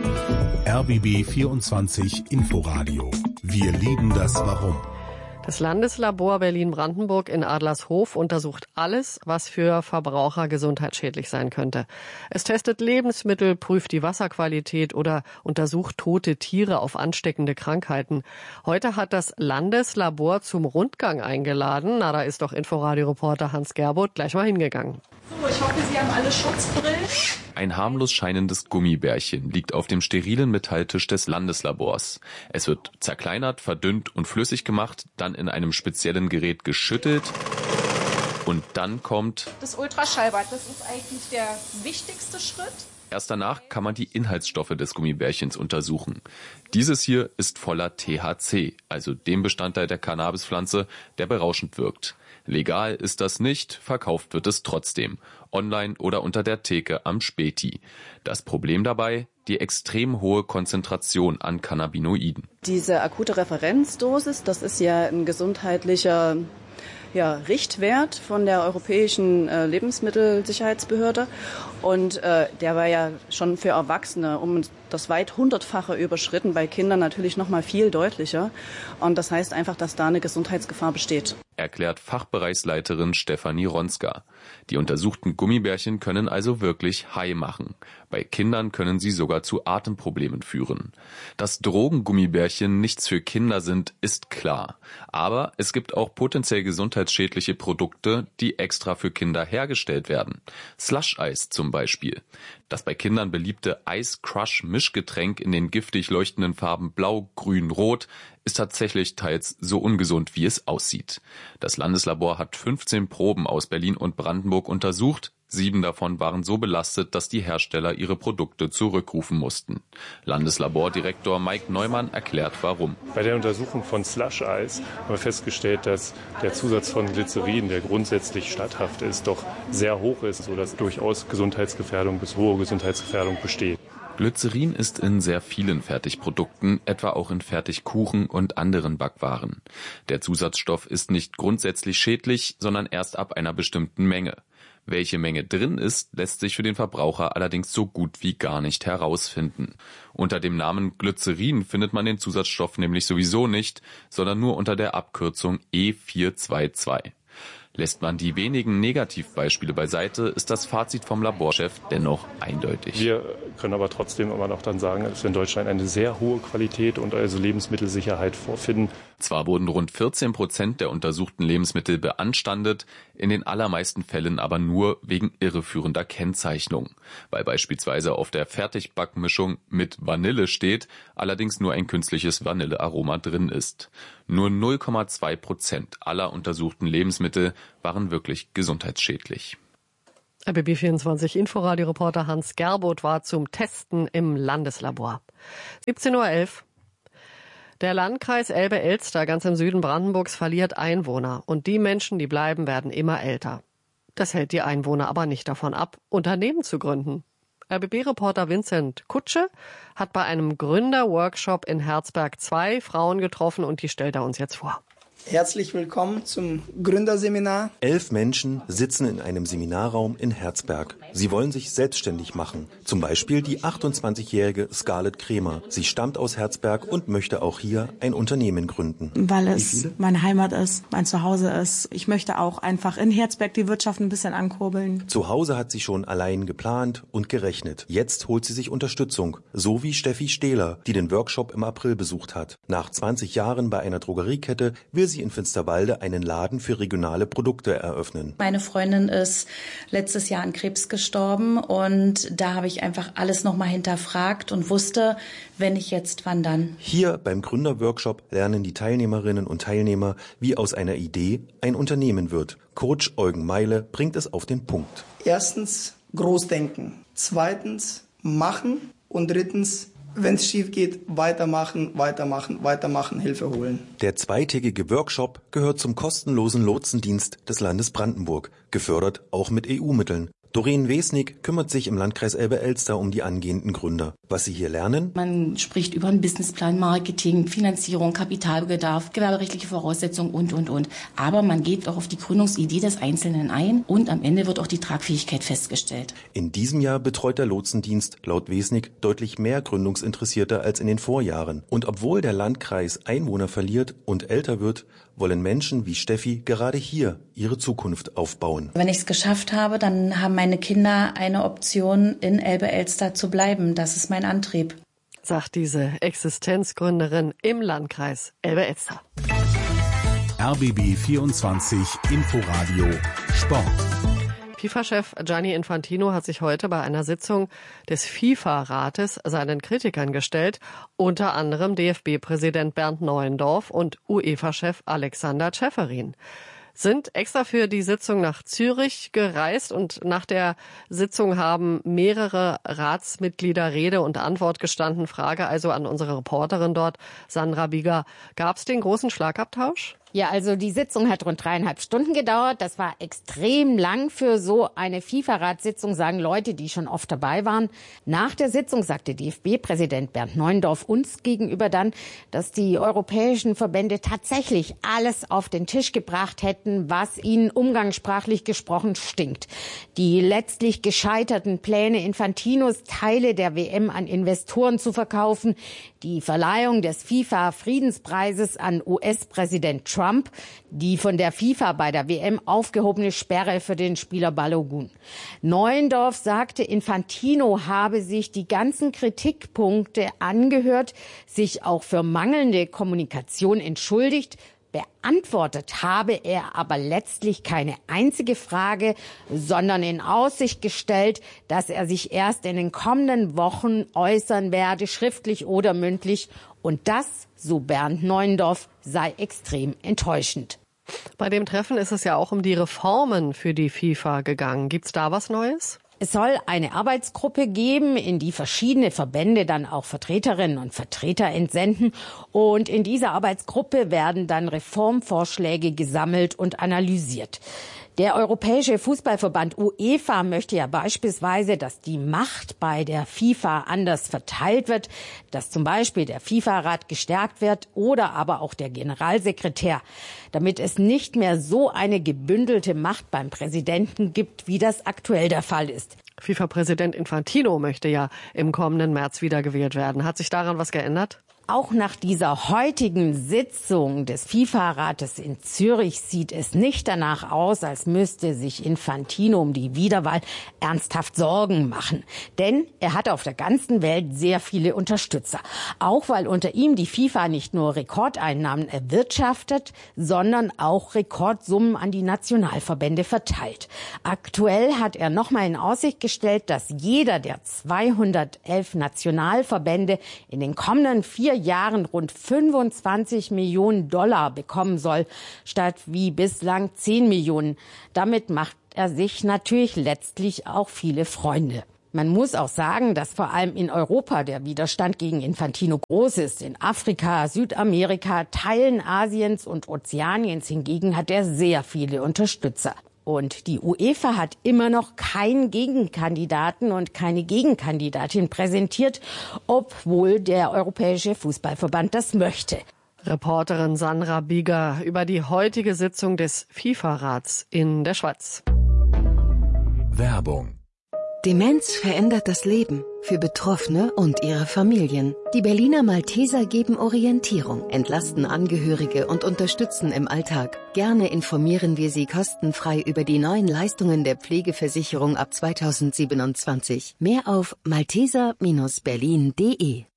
RBB 24 Inforadio. Wir lieben das Warum. Das Landeslabor Berlin-Brandenburg in Adlershof untersucht alles, was für Verbraucher gesundheitsschädlich sein könnte. Es testet Lebensmittel, prüft die Wasserqualität oder untersucht tote Tiere auf ansteckende Krankheiten. Heute hat das Landeslabor zum Rundgang eingeladen. Da ist doch Inforadio-Reporter Hans Gerbuth gleich mal hingegangen. So, ich hoffe, Sie haben alle Schutzbrillen. Ein harmlos scheinendes Gummibärchen liegt auf dem sterilen Metalltisch des Landeslabors. Es wird zerkleinert, verdünnt und flüssig gemacht, dann in einem speziellen Gerät geschüttelt und dann kommt das Ultraschallbad. Das ist eigentlich der wichtigste Schritt. Erst danach kann man die Inhaltsstoffe des Gummibärchens untersuchen. Dieses hier ist voller THC, also dem Bestandteil der Cannabispflanze, der berauschend wirkt. Legal ist das nicht, verkauft wird es trotzdem, online oder unter der Theke am Späti. Das Problem dabei: die extrem hohe Konzentration an Cannabinoiden. Diese akute Referenzdosis, das ist ja ein gesundheitlicher Richtwert von der Europäischen Lebensmittelsicherheitsbehörde. Und der war ja schon für Erwachsene um das weit 100-fache überschritten, bei Kindern natürlich noch mal viel deutlicher. Und das heißt einfach, dass da eine Gesundheitsgefahr besteht. Erklärt Fachbereichsleiterin Stefanie Ronska. Die untersuchten Gummibärchen können also wirklich high machen. Bei Kindern können sie sogar zu Atemproblemen führen. Dass Drogengummibärchen nichts für Kinder sind, ist klar. Aber es gibt auch potenziell gesundheitsschädliche Produkte, die extra für Kinder hergestellt werden. Slush-Eis zum Beispiel. Das bei Kindern beliebte Ice-Crush-Mischgetränk in den giftig leuchtenden Farben Blau, Grün, Rot ist tatsächlich teils so ungesund, wie es aussieht. Das Landeslabor hat 15 Proben aus Berlin und Brandenburg untersucht. 7 davon waren so belastet, dass die Hersteller ihre Produkte zurückrufen mussten. Landeslabordirektor Mike Neumann erklärt, warum. Bei der Untersuchung von Slush-Eis haben wir festgestellt, dass der Zusatz von Glycerin, der grundsätzlich statthaft ist, doch sehr hoch ist, sodass durchaus Gesundheitsgefährdung bis hohe Gesundheitsgefährdung besteht. Glycerin ist in sehr vielen Fertigprodukten, etwa auch in Fertigkuchen und anderen Backwaren. Der Zusatzstoff ist nicht grundsätzlich schädlich, sondern erst ab einer bestimmten Menge. Welche Menge drin ist, lässt sich für den Verbraucher allerdings so gut wie gar nicht herausfinden. Unter dem Namen Glycerin findet man den Zusatzstoff nämlich sowieso nicht, sondern nur unter der Abkürzung E422. Lässt man die wenigen Negativbeispiele beiseite, ist das Fazit vom Laborchef dennoch eindeutig. Wir können aber trotzdem immer noch dann sagen, dass wir in Deutschland eine sehr hohe Qualität und also Lebensmittelsicherheit vorfinden. Zwar wurden rund 14% der untersuchten Lebensmittel beanstandet, in den allermeisten Fällen aber nur wegen irreführender Kennzeichnung. Weil beispielsweise auf der Fertigbackmischung mit Vanille steht, allerdings nur ein künstliches Vanillearoma drin ist. Nur 0,2% aller untersuchten Lebensmittel waren wirklich gesundheitsschädlich. RBB24 Inforadio-Reporter Hans Gerboth war zum Testen im Landeslabor. 17:11 Uhr. Der Landkreis Elbe-Elster ganz im Süden Brandenburgs verliert Einwohner. Und die Menschen, die bleiben, werden immer älter. Das hält die Einwohner aber nicht davon ab, Unternehmen zu gründen. RBB-Reporter Vincent Kutsche hat bei einem Gründerworkshop in Herzberg 2 Frauen getroffen und die stellt er uns jetzt vor. Herzlich willkommen zum Gründerseminar. 11 Menschen sitzen in einem Seminarraum in Herzberg. Sie wollen sich selbstständig machen. Zum Beispiel die 28-jährige Scarlett Kremer. Sie stammt aus Herzberg und möchte auch hier ein Unternehmen gründen. Weil es meine Heimat ist, mein Zuhause ist. Ich möchte auch einfach in Herzberg die Wirtschaft ein bisschen ankurbeln. Zu Hause hat sie schon allein geplant und gerechnet. Jetzt holt sie sich Unterstützung. So wie Steffi Stehler, die den Workshop im April besucht hat. Nach 20 Jahren bei einer Drogeriekette will sie in Finsterwalde einen Laden für regionale Produkte eröffnen. Meine Freundin ist letztes Jahr an Krebs gestorben und da habe ich einfach alles nochmal hinterfragt und wusste, wenn nicht jetzt, wann dann. Hier beim Gründerworkshop lernen die Teilnehmerinnen und Teilnehmer, wie aus einer Idee ein Unternehmen wird. Coach Eugen Meile bringt es auf den Punkt. Erstens Großdenken, zweitens machen und drittens, wenn es schief geht, weitermachen, Hilfe holen. Der zweitägige Workshop gehört zum kostenlosen Lotsendienst des Landes Brandenburg, gefördert auch mit EU-Mitteln. Doreen Wesnig kümmert sich im Landkreis Elbe-Elster um die angehenden Gründer. Was sie hier lernen? Man spricht über einen Businessplan, Marketing, Finanzierung, Kapitalbedarf, gewerberechtliche Voraussetzungen und. Aber man geht auch auf die Gründungsidee des Einzelnen ein und am Ende wird auch die Tragfähigkeit festgestellt. In diesem Jahr betreut der Lotsendienst laut Wesnig deutlich mehr Gründungsinteressierte als in den Vorjahren. Und obwohl der Landkreis Einwohner verliert und älter wird, wollen Menschen wie Steffi gerade hier ihre Zukunft aufbauen. Wenn ich es geschafft habe, dann haben meine Kinder eine Option, in Elbe-Elster zu bleiben. Das ist mein Antrieb. Sagt diese Existenzgründerin im Landkreis Elbe-Elster. RBB 24 Inforadio Sport. FIFA-Chef Gianni Infantino hat sich heute bei einer Sitzung des FIFA-Rates seinen Kritikern gestellt, unter anderem DFB-Präsident Bernd Neuendorf und UEFA-Chef Alexander Ceferin. Sind extra für die Sitzung nach Zürich gereist und nach der Sitzung haben mehrere Ratsmitglieder Rede und Antwort gestanden. Frage also an unsere Reporterin dort, Sandra Bieger. Gab es den großen Schlagabtausch? Ja, also die Sitzung hat rund 3,5 Stunden gedauert. Das war extrem lang für so eine FIFA-Ratssitzung, sagen Leute, die schon oft dabei waren. Nach der Sitzung sagte DFB-Präsident Bernd Neuendorf uns gegenüber dann, dass die europäischen Verbände tatsächlich alles auf den Tisch gebracht hätten, was ihnen umgangssprachlich gesprochen stinkt. Die letztlich gescheiterten Pläne Infantinos, Teile der WM an Investoren zu verkaufen, die Verleihung des FIFA-Friedenspreises an US-Präsident Trump, die von der FIFA bei der WM aufgehobene Sperre für den Spieler Balogun. Neuendorf sagte, Infantino habe sich die ganzen Kritikpunkte angehört, sich auch für mangelnde Kommunikation entschuldigt. Beantwortet habe er aber letztlich keine einzige Frage, sondern in Aussicht gestellt, dass er sich erst in den kommenden Wochen äußern werde, schriftlich oder mündlich. Und das, so Bernd Neuendorf, sei extrem enttäuschend. Bei dem Treffen ist es ja auch um die Reformen für die FIFA gegangen. Gibt's da was Neues? Es soll eine Arbeitsgruppe geben, in die verschiedene Verbände dann auch Vertreterinnen und Vertreter entsenden. Und in dieser Arbeitsgruppe werden dann Reformvorschläge gesammelt und analysiert. Der Europäische Fußballverband UEFA möchte ja beispielsweise, dass die Macht bei der FIFA anders verteilt wird, dass zum Beispiel der FIFA-Rat gestärkt wird oder aber auch der Generalsekretär, damit es nicht mehr so eine gebündelte Macht beim Präsidenten gibt, wie das aktuell der Fall ist. FIFA-Präsident Infantino möchte ja im kommenden März wiedergewählt werden. Hat sich daran was geändert? Auch nach dieser heutigen Sitzung des FIFA-Rates in Zürich sieht es nicht danach aus, als müsste sich Infantino um die Wiederwahl ernsthaft Sorgen machen. Denn er hat auf der ganzen Welt sehr viele Unterstützer. Auch weil unter ihm die FIFA nicht nur Rekordeinnahmen erwirtschaftet, sondern auch Rekordsummen an die Nationalverbände verteilt. Aktuell hat er nochmal in Aussicht gestellt, dass jeder der 211 Nationalverbände in den kommenden 4 Jahren rund 25 Millionen $ bekommen soll, statt wie bislang 10 Millionen. Damit macht er sich natürlich letztlich auch viele Freunde. Man muss auch sagen, dass vor allem in Europa der Widerstand gegen Infantino groß ist. In Afrika, Südamerika, Teilen Asiens und Ozeaniens hingegen hat er sehr viele Unterstützer. Und die UEFA hat immer noch keinen Gegenkandidaten und keine Gegenkandidatin präsentiert, obwohl der Europäische Fußballverband das möchte. Reporterin Sandra Bieger über die heutige Sitzung des FIFA-Rats in der Schweiz. Werbung. Demenz verändert das Leben für Betroffene und ihre Familien. Die Berliner Malteser geben Orientierung, entlasten Angehörige und unterstützen im Alltag. Gerne informieren wir Sie kostenfrei über die neuen Leistungen der Pflegeversicherung ab 2027. Mehr auf malteser-berlin.de.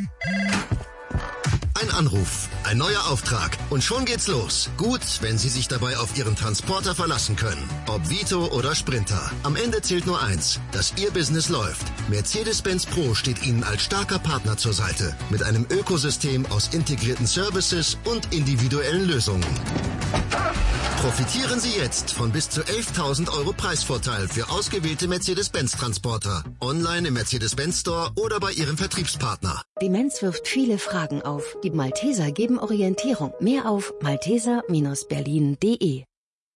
Ein Anruf, ein neuer Auftrag und schon geht's los. Gut, wenn Sie sich dabei auf Ihren Transporter verlassen können. Ob Vito oder Sprinter. Am Ende zählt nur eins, dass Ihr Business läuft. Mercedes-Benz Pro steht Ihnen als starker Partner zur Seite. Mit einem Ökosystem aus integrierten Services und individuellen Lösungen. Profitieren Sie jetzt von bis zu 11.000 € Preisvorteil für ausgewählte Mercedes-Benz-Transporter. Online im Mercedes-Benz Store oder bei Ihrem Vertriebspartner. Demenz wirft viele Fragen auf. Die Malteser geben Orientierung. Mehr auf malteser-berlin.de.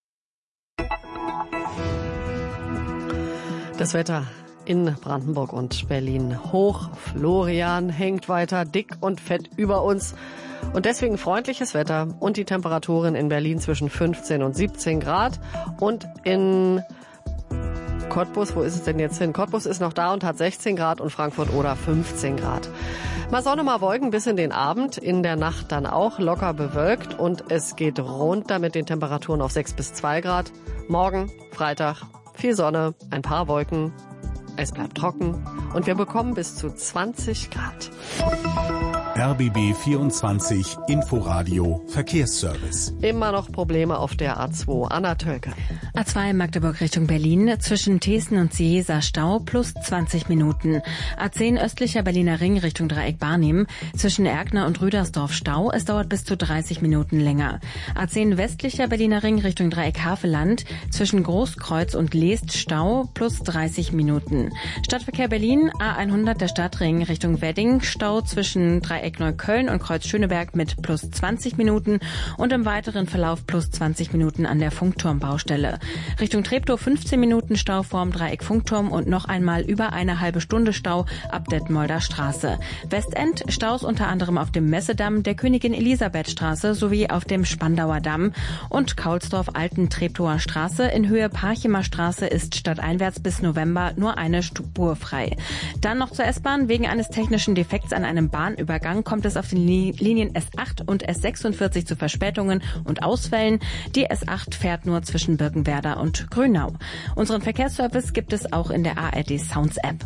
Das Wetter in Brandenburg und Berlin. Hoch Florian hängt weiter dick und fett über uns. Und deswegen freundliches Wetter und die Temperaturen in Berlin zwischen 15 und 17 Grad. Und in Cottbus, wo ist es denn jetzt hin? Cottbus ist noch da und hat 16 Grad und Frankfurt oder 15 Grad. Mal Sonne, mal Wolken bis in den Abend. In der Nacht dann auch locker bewölkt und es geht runter mit den Temperaturen auf 6 bis 2 Grad. Morgen, Freitag, viel Sonne, ein paar Wolken. Es bleibt trocken und wir bekommen bis zu 20 Grad. RBB 24 Inforadio Verkehrsservice. Immer noch Probleme auf der A2. Anna Tölke. A2 Magdeburg Richtung Berlin. Zwischen Thesen und Ciesa Stau plus 20 Minuten. A10 östlicher Berliner Ring Richtung Dreieck Barnim. Zwischen Erkner und Rüdersdorf Stau. Es dauert bis zu 30 Minuten länger. A10 westlicher Berliner Ring Richtung Dreieck Havelland. Zwischen Großkreuz und Leest Stau plus 30 Minuten. Stadtverkehr Berlin. A100 der Stadtring Richtung Wedding. Stau zwischen Dreieck Neukölln und Kreuz Schöneberg mit plus 20 Minuten und im weiteren Verlauf plus 20 Minuten an der Funkturmbaustelle. Richtung Treptow 15 Minuten Stau vorm Dreieck Funkturm und noch einmal über eine halbe Stunde Stau ab Detmolder Straße. Westend Staus unter anderem auf dem Messedamm, der Königin Elisabeth Straße sowie auf dem Spandauer Damm und Kaulsdorf Alten Treptower Straße in Höhe Parchimer Straße ist stadteinwärts bis November nur eine Spur frei. Dann noch zur S-Bahn. Wegen eines technischen Defekts an einem Bahnübergang kommt es auf den Linien S8 und S46 zu Verspätungen und Ausfällen. Die S8 fährt nur zwischen Birkenwerder und Grünau. Unseren Verkehrsservice gibt es auch in der ARD Sounds App.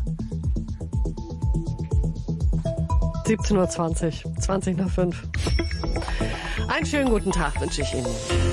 17:20 Uhr, 20 nach 5. Einen schönen guten Tag wünsche ich Ihnen.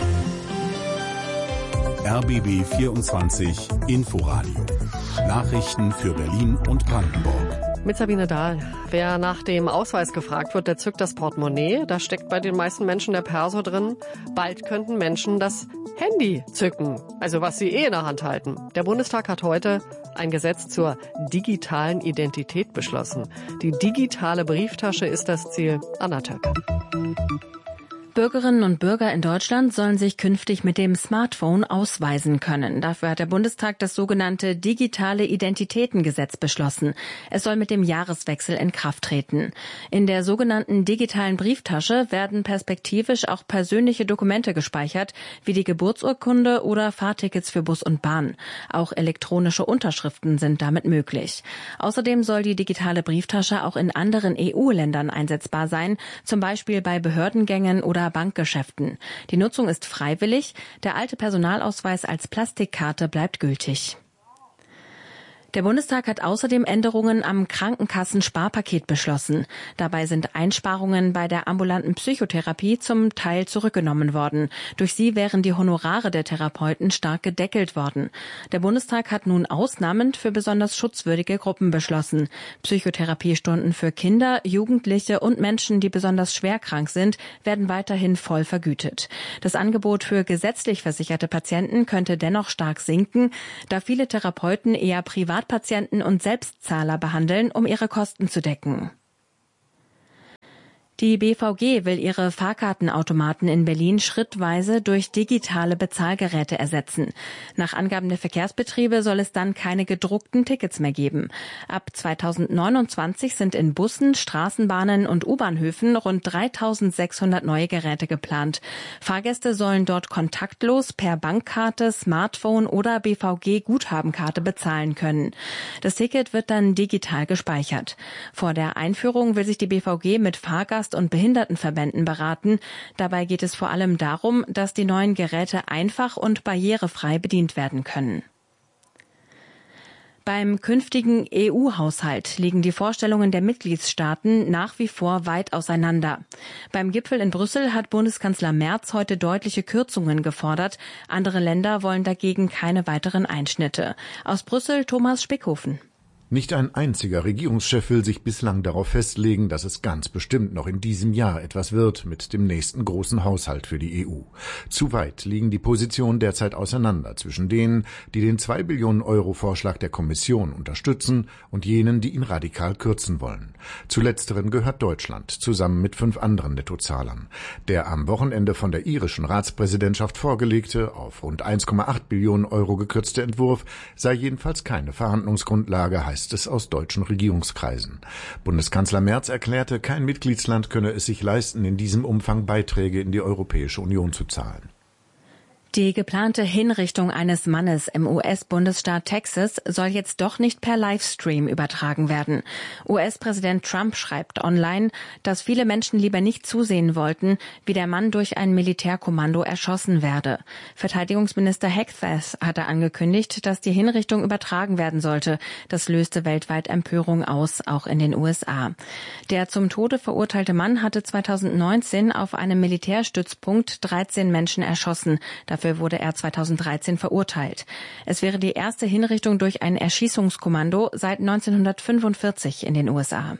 RBB 24 Inforadio. Nachrichten für Berlin und Brandenburg. Mit Sabine Dahl. Wer nach dem Ausweis gefragt wird, der zückt das Portemonnaie. Da steckt bei den meisten Menschen der Perso drin. Bald könnten Menschen das Handy zücken, also was sie in der Hand halten. Der Bundestag hat heute ein Gesetz zur digitalen Identität beschlossen. Die digitale Brieftasche ist das Ziel. Anna Töcke. Bürgerinnen und Bürger in Deutschland sollen sich künftig mit dem Smartphone ausweisen können. Dafür hat der Bundestag das sogenannte Digitale Identitätengesetz beschlossen. Es soll mit dem Jahreswechsel in Kraft treten. In der sogenannten digitalen Brieftasche werden perspektivisch auch persönliche Dokumente gespeichert, wie die Geburtsurkunde oder Fahrtickets für Bus und Bahn. Auch elektronische Unterschriften sind damit möglich. Außerdem soll die digitale Brieftasche auch in anderen EU-Ländern einsetzbar sein, zum Beispiel bei Behördengängen oder Bankgeschäften. Die Nutzung ist freiwillig. Der alte Personalausweis als Plastikkarte bleibt gültig. Der Bundestag hat außerdem Änderungen am Krankenkassen-Sparpaket beschlossen. Dabei sind Einsparungen bei der ambulanten Psychotherapie zum Teil zurückgenommen worden. Durch sie wären die Honorare der Therapeuten stark gedeckelt worden. Der Bundestag hat nun Ausnahmen für besonders schutzwürdige Gruppen beschlossen. Psychotherapiestunden für Kinder, Jugendliche und Menschen, die besonders schwer krank sind, werden weiterhin voll vergütet. Das Angebot für gesetzlich versicherte Patienten könnte dennoch stark sinken, da viele Therapeuten eher Privatpatienten und Selbstzahler behandeln, um ihre Kosten zu decken. Die BVG will ihre Fahrkartenautomaten in Berlin schrittweise durch digitale Bezahlgeräte ersetzen. Nach Angaben der Verkehrsbetriebe soll es dann keine gedruckten Tickets mehr geben. Ab 2029 sind in Bussen, Straßenbahnen und U-Bahnhöfen rund 3.600 neue Geräte geplant. Fahrgäste sollen dort kontaktlos per Bankkarte, Smartphone oder BVG-Guthabenkarte bezahlen können. Das Ticket wird dann digital gespeichert. Vor der Einführung will sich die BVG mit Fahrgast- und Behindertenverbänden beraten. Dabei geht es vor allem darum, dass die neuen Geräte einfach und barrierefrei bedient werden können. Beim künftigen EU-Haushalt liegen die Vorstellungen der Mitgliedstaaten nach wie vor weit auseinander. Beim Gipfel in Brüssel hat Bundeskanzler Merz heute deutliche Kürzungen gefordert. Andere Länder wollen dagegen keine weiteren Einschnitte. Aus Brüssel Thomas Spickhofen. Nicht ein einziger Regierungschef will sich bislang darauf festlegen, dass es ganz bestimmt noch in diesem Jahr etwas wird mit dem nächsten großen Haushalt für die EU. Zu weit liegen die Positionen derzeit auseinander zwischen denen, die den 2 Billionen Euro Vorschlag der Kommission unterstützen und jenen, die ihn radikal kürzen wollen. Zu letzteren gehört Deutschland, zusammen mit 5 anderen Nettozahlern. Der am Wochenende von der irischen Ratspräsidentschaft vorgelegte, auf rund 1,8 Billionen Euro gekürzte Entwurf sei jedenfalls keine Verhandlungsgrundlage, heißt es aus deutschen Regierungskreisen. Bundeskanzler Merz erklärte, kein Mitgliedsland könne es sich leisten, in diesem Umfang Beiträge in die Europäische Union zu zahlen. Die geplante Hinrichtung eines Mannes im US-Bundesstaat Texas soll jetzt doch nicht per Livestream übertragen werden. US-Präsident Trump schreibt online, dass viele Menschen lieber nicht zusehen wollten, wie der Mann durch ein Militärkommando erschossen werde. Verteidigungsminister Hegseth hatte angekündigt, dass die Hinrichtung übertragen werden sollte. Das löste weltweit Empörung aus, auch in den USA. Der zum Tode verurteilte Mann hatte 2019 auf einem Militärstützpunkt 13 Menschen erschossen. Dafür wurde er 2013 verurteilt. Es wäre die erste Hinrichtung durch ein Erschießungskommando seit 1945 in den USA.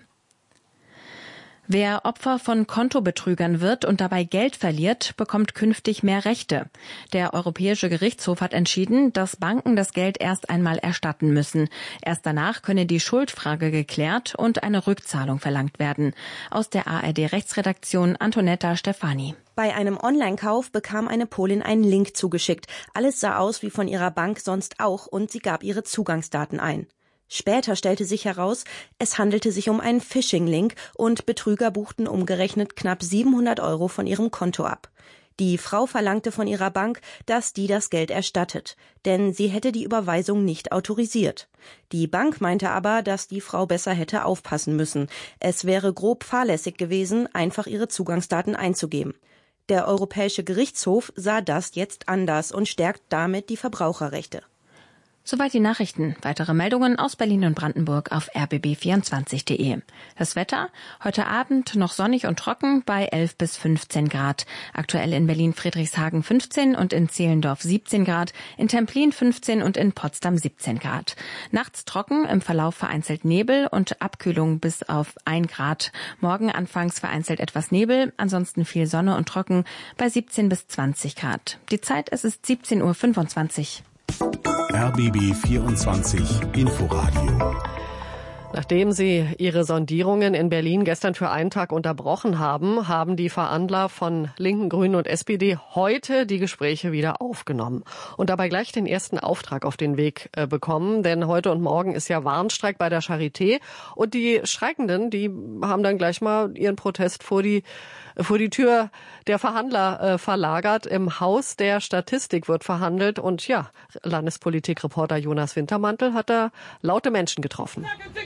Wer Opfer von Kontobetrügern wird und dabei Geld verliert, bekommt künftig mehr Rechte. Der Europäische Gerichtshof hat entschieden, dass Banken das Geld erst einmal erstatten müssen. Erst danach könne die Schuldfrage geklärt und eine Rückzahlung verlangt werden. Aus der ARD-Rechtsredaktion Antonetta Stefani. Bei einem Online-Kauf bekam eine Polin einen Link zugeschickt. Alles sah aus wie von ihrer Bank sonst auch und sie gab ihre Zugangsdaten ein. Später stellte sich heraus, es handelte sich um einen Phishing-Link und Betrüger buchten umgerechnet knapp 700 Euro von ihrem Konto ab. Die Frau verlangte von ihrer Bank, dass die das Geld erstattet, denn sie hätte die Überweisung nicht autorisiert. Die Bank meinte aber, dass die Frau besser hätte aufpassen müssen. Es wäre grob fahrlässig gewesen, einfach ihre Zugangsdaten einzugeben. Der Europäische Gerichtshof sah das jetzt anders und stärkt damit die Verbraucherrechte. Soweit die Nachrichten. Weitere Meldungen aus Berlin und Brandenburg auf rbb24.de. Das Wetter? Heute Abend noch sonnig und trocken bei 11 bis 15 Grad. Aktuell in Berlin-Friedrichshagen 15 und in Zehlendorf 17 Grad, in Templin 15 und in Potsdam 17 Grad. Nachts trocken, im Verlauf vereinzelt Nebel und Abkühlung bis auf 1 Grad. Morgen anfangs vereinzelt etwas Nebel, ansonsten viel Sonne und trocken bei 17 bis 20 Grad. Die Zeit, es ist 17:25 Uhr. RBB 24 Inforadio. Nachdem sie ihre Sondierungen in Berlin gestern für einen Tag unterbrochen haben, haben die Verhandler von Linken, Grünen und SPD heute die Gespräche wieder aufgenommen und dabei gleich den ersten Auftrag auf den Weg bekommen. Denn heute und morgen ist ja Warnstreik bei der Charité und die Streikenden, die haben dann gleich mal ihren Protest vor die Tür der Verhandler verlagert. Im Haus der Statistik wird verhandelt und ja, Landespolitikreporter Jonas Wintermantel hat da laute Menschen getroffen.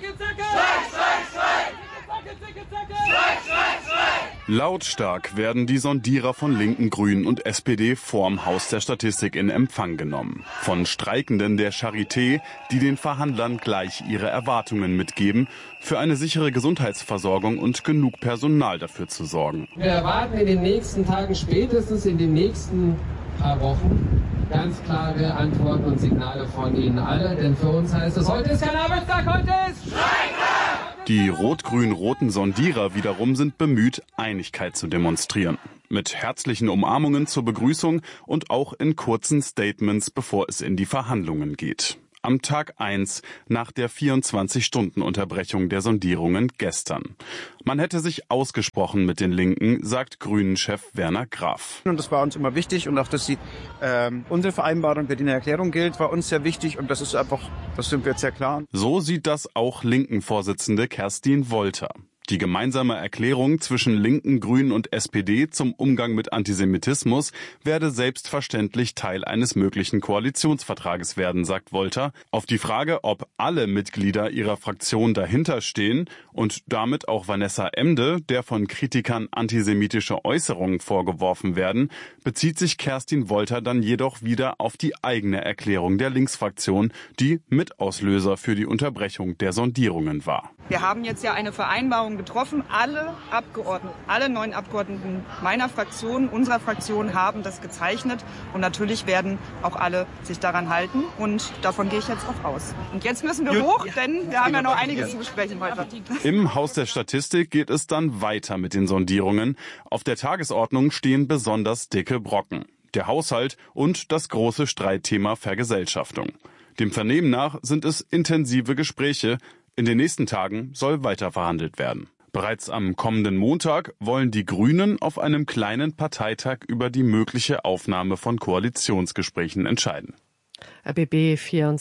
Lautstark werden die Sondierer von Linken, Grünen und SPD vorm Haus der Statistik in Empfang genommen. Von Streikenden der Charité, die den Verhandlern gleich ihre Erwartungen mitgeben, für eine sichere Gesundheitsversorgung und genug Personal dafür zu sorgen. Wir erwarten in den nächsten Tagen, spätestens in den nächsten paar Wochen, ganz klare Antworten und Signale von Ihnen alle. Denn für uns heißt es, heute ist kein Arbeitstag, heute ist Streiktag! Die rot-grün-roten Sondierer wiederum sind bemüht, Einigkeit zu demonstrieren. Mit herzlichen Umarmungen zur Begrüßung und auch in kurzen Statements, bevor es in die Verhandlungen geht. Am Tag 1 nach der 24-Stunden-Unterbrechung der Sondierungen gestern. Man hätte sich ausgesprochen mit den Linken, sagt Grünen-Chef Werner Graf. Und das war uns immer wichtig und auch, dass unsere Vereinbarung, Berliner Erklärung gilt, war uns sehr wichtig und das ist einfach, das sind wir jetzt sehr klar. So sieht das auch Linken-Vorsitzende Kerstin Wolter. Die gemeinsame Erklärung zwischen Linken, Grünen und SPD zum Umgang mit Antisemitismus werde selbstverständlich Teil eines möglichen Koalitionsvertrages werden, sagt Wolter. Auf die Frage, ob alle Mitglieder ihrer Fraktion dahinter stehen und damit auch Vanessa Emde, der von Kritikern antisemitische Äußerungen vorgeworfen werden, bezieht sich Kerstin Wolter dann jedoch wieder auf die eigene Erklärung der Linksfraktion, die Mitauslöser für die Unterbrechung der Sondierungen war. Wir haben jetzt ja eine Vereinbarung getroffen. Alle 9 Abgeordneten meiner Fraktion, unserer Fraktion haben das gezeichnet. Und natürlich werden auch alle sich daran halten. Und davon gehe ich jetzt auch aus. Und jetzt müssen wir hoch, denn wir haben ja noch einiges zu besprechen heute. Im Haus der Statistik geht es dann weiter mit den Sondierungen. Auf der Tagesordnung stehen besonders dicke Brocken. Der Haushalt und das große Streitthema Vergesellschaftung. Dem Vernehmen nach sind es intensive Gespräche. In den nächsten Tagen soll weiter verhandelt werden. Bereits am kommenden Montag wollen die Grünen auf einem kleinen Parteitag über die mögliche Aufnahme von Koalitionsgesprächen entscheiden. RBB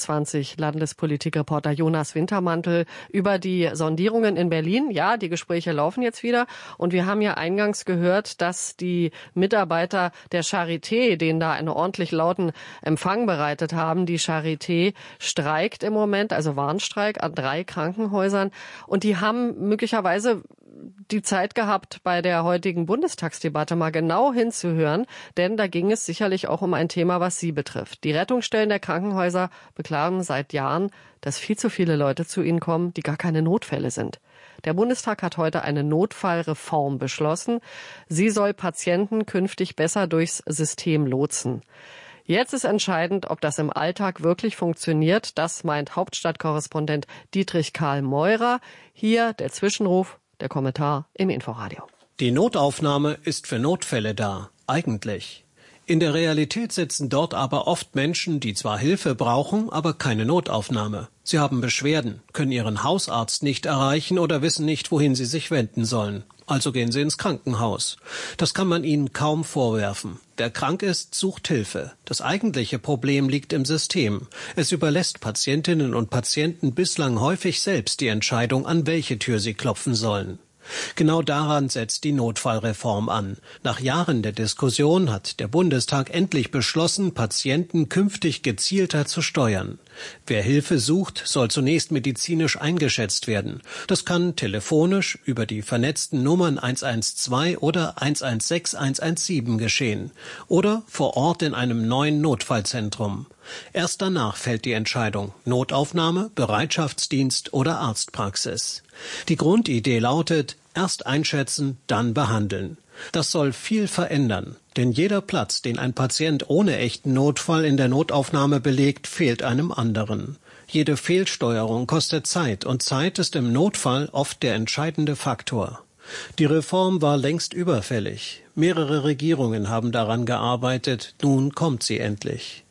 24 Landespolitikreporter Jonas Wintermantel über die Sondierungen in Berlin. Ja, die Gespräche laufen jetzt wieder. Und wir haben ja eingangs gehört, dass die Mitarbeiter der Charité, denen da einen ordentlich lauten Empfang bereitet haben, die Charité streikt im Moment, also Warnstreik an 3 Krankenhäusern. Und die haben möglicherweise die Zeit gehabt, bei der heutigen Bundestagsdebatte mal genau hinzuhören, denn da ging es sicherlich auch um ein Thema, was sie betrifft. Die Rettungsstellen der Krankenhäuser beklagen seit Jahren, dass viel zu viele Leute zu ihnen kommen, die gar keine Notfälle sind. Der Bundestag hat heute eine Notfallreform beschlossen. Sie soll Patienten künftig besser durchs System lotsen. Jetzt ist entscheidend, ob das im Alltag wirklich funktioniert. Das meint Hauptstadtkorrespondent Dietrich Karl Meurer. Hier der Zwischenruf. Der Kommentar im Inforadio. Die Notaufnahme ist für Notfälle da, eigentlich. In der Realität sitzen dort aber oft Menschen, die zwar Hilfe brauchen, aber keine Notaufnahme. Sie haben Beschwerden, können ihren Hausarzt nicht erreichen oder wissen nicht, wohin sie sich wenden sollen. Also gehen sie ins Krankenhaus. Das kann man ihnen kaum vorwerfen. Wer krank ist, sucht Hilfe. Das eigentliche Problem liegt im System. Es überlässt Patientinnen und Patienten bislang häufig selbst die Entscheidung, an welche Tür sie klopfen sollen. Genau daran setzt die Notfallreform an. Nach Jahren der Diskussion hat der Bundestag endlich beschlossen, Patienten künftig gezielter zu steuern. Wer Hilfe sucht, soll zunächst medizinisch eingeschätzt werden. Das kann telefonisch über die vernetzten Nummern 112 oder 116 117 geschehen oder vor Ort in einem neuen Notfallzentrum. Erst danach fällt die Entscheidung: Notaufnahme, Bereitschaftsdienst oder Arztpraxis. Die Grundidee lautet: erst einschätzen, dann behandeln. Das soll viel verändern, denn jeder Platz, den ein Patient ohne echten Notfall in der Notaufnahme belegt, fehlt einem anderen. Jede Fehlsteuerung kostet Zeit und Zeit ist im Notfall oft der entscheidende Faktor. Die Reform war längst überfällig. Mehrere Regierungen haben daran gearbeitet, nun kommt sie endlich.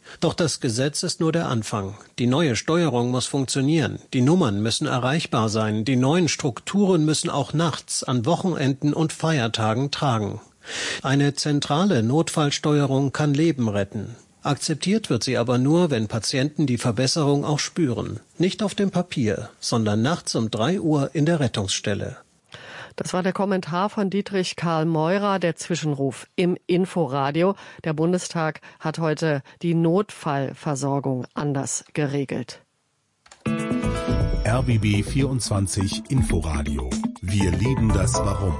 Doch das Gesetz ist nur der Anfang. Die neue Steuerung muss funktionieren. Die Nummern müssen erreichbar sein. Die neuen Strukturen müssen auch nachts, an Wochenenden und Feiertagen tragen. Eine zentrale Notfallsteuerung kann Leben retten. Akzeptiert wird sie aber nur, wenn Patienten die Verbesserung auch spüren. Nicht auf dem Papier, sondern nachts um 3 Uhr in der Rettungsstelle. Das war der Kommentar von Dietrich Karl Meurer, der Zwischenruf im Inforadio. Der Bundestag hat heute die Notfallversorgung anders geregelt. RBB 24 Inforadio. Wir lieben das Warum.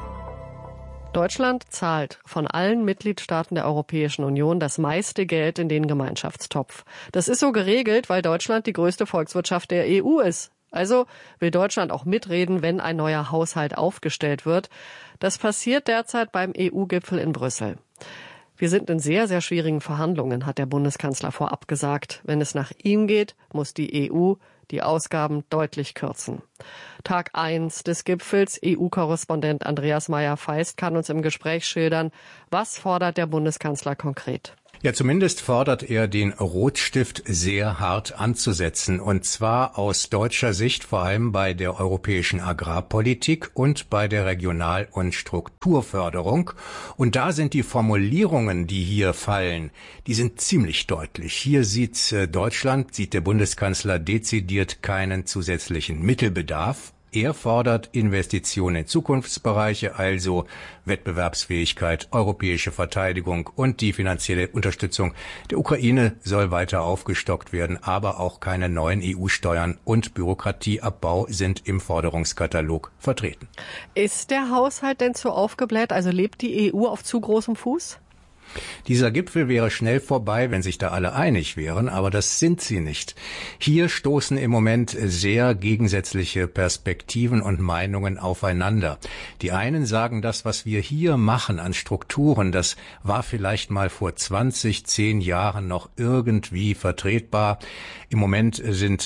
Deutschland zahlt von allen Mitgliedstaaten der Europäischen Union das meiste Geld in den Gemeinschaftstopf. Das ist so geregelt, weil Deutschland die größte Volkswirtschaft der EU ist. Also will Deutschland auch mitreden, wenn ein neuer Haushalt aufgestellt wird. Das passiert derzeit beim EU-Gipfel in Brüssel. Wir sind in sehr, sehr schwierigen Verhandlungen, hat der Bundeskanzler vorab gesagt. Wenn es nach ihm geht, muss die EU die Ausgaben deutlich kürzen. Tag 1 des Gipfels, EU-Korrespondent Andreas Meyer-Feist kann uns im Gespräch schildern, was fordert der Bundeskanzler konkret? Ja, zumindest fordert er, den Rotstift sehr hart anzusetzen. Und zwar aus deutscher Sicht vor allem bei der europäischen Agrarpolitik und bei der Regional- und Strukturförderung. Und da sind die Formulierungen, die hier fallen, die sind ziemlich deutlich. Hier sieht der Bundeskanzler dezidiert keinen zusätzlichen Mittelbedarf. Er fordert Investitionen in Zukunftsbereiche, also Wettbewerbsfähigkeit, europäische Verteidigung und die finanzielle Unterstützung der Ukraine soll weiter aufgestockt werden, aber auch keine neuen EU-Steuern und Bürokratieabbau sind im Forderungskatalog vertreten. Ist der Haushalt denn zu aufgebläht? Also lebt die EU auf zu großem Fuß? Dieser Gipfel wäre schnell vorbei, wenn sich da alle einig wären, aber das sind sie nicht. Hier stoßen im Moment sehr gegensätzliche Perspektiven und Meinungen aufeinander. Die einen sagen, das, was wir hier machen an Strukturen, das war vielleicht mal vor 10 Jahren noch irgendwie vertretbar. Im Moment sind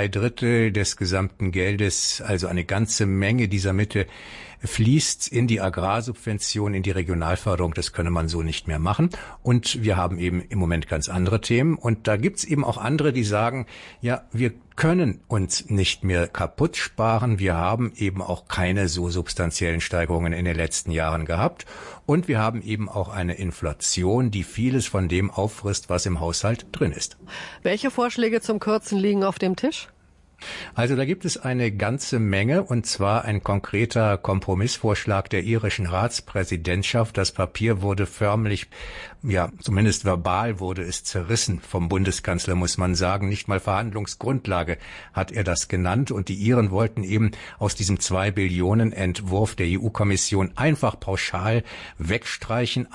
2/3 des gesamten Geldes, also eine ganze Menge dieser Mittel, fließt in die Agrarsubvention, in die Regionalförderung. Das könne man so nicht mehr machen. Und wir haben eben im Moment ganz andere Themen. Und da gibt's eben auch andere, die sagen, ja, wir können uns nicht mehr kaputt sparen. Wir haben eben auch keine so substanziellen Steigerungen in den letzten Jahren gehabt. Und wir haben eben auch eine Inflation, die vieles von dem auffrisst, was im Haushalt drin ist. Welche Vorschläge zum Kürzen liegen auf dem Tisch? Also da gibt es eine ganze Menge, und zwar ein konkreter Kompromissvorschlag der irischen Ratspräsidentschaft. Das Papier wurde förmlich, ja, zumindest verbal wurde es zerrissen vom Bundeskanzler, muss man sagen. Nicht mal Verhandlungsgrundlage hat er das genannt. Und die Iren wollten eben aus diesem 2 Billionen Entwurf der EU-Kommission einfach pauschal wegstreichen,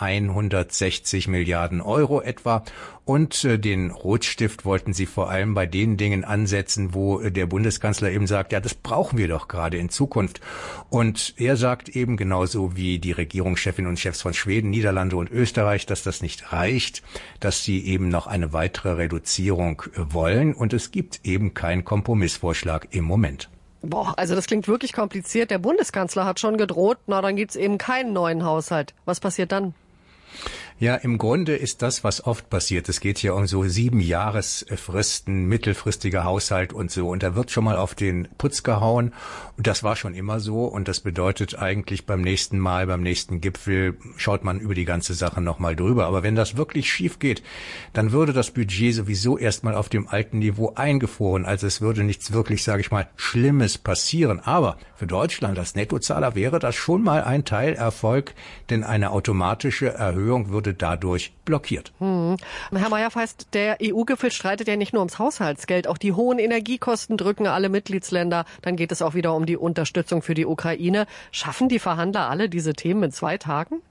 160 Milliarden Euro etwa. Und den Rotstift wollten sie vor allem bei den Dingen ansetzen, wo der Bundeskanzler eben sagt, ja, das brauchen wir doch gerade in Zukunft. Und er sagt eben genauso wie die Regierungschefinnen und Chefs von Schweden, Niederlande und Österreich, dass das nicht reicht, dass sie eben noch eine weitere Reduzierung wollen. Und es gibt eben keinen Kompromissvorschlag im Moment. Boah, also das klingt wirklich kompliziert. Der Bundeskanzler hat schon gedroht, na dann gibt's eben keinen neuen Haushalt. Was passiert dann? Ja, im Grunde ist das, was oft passiert. Es geht hier um so 7 Jahresfristen, mittelfristiger Haushalt und so. Und da wird schon mal auf den Putz gehauen. Und das war schon immer so. Und das bedeutet eigentlich beim nächsten Gipfel, schaut man über die ganze Sache nochmal drüber. Aber wenn das wirklich schief geht, dann würde das Budget sowieso erstmal auf dem alten Niveau eingefroren. Also es würde nichts wirklich, sage ich mal, Schlimmes passieren. Aber für Deutschland als Nettozahler wäre das schon mal ein Teilerfolg, denn eine automatische Erhöhung würde dadurch blockiert. Herr Meyer-Feist, der EU-Gipfel streitet ja nicht nur ums Haushaltsgeld, auch die hohen Energiekosten drücken alle Mitgliedsländer. Dann geht es auch wieder um die Unterstützung für die Ukraine. Schaffen die Verhandler alle diese Themen in 2 Tagen?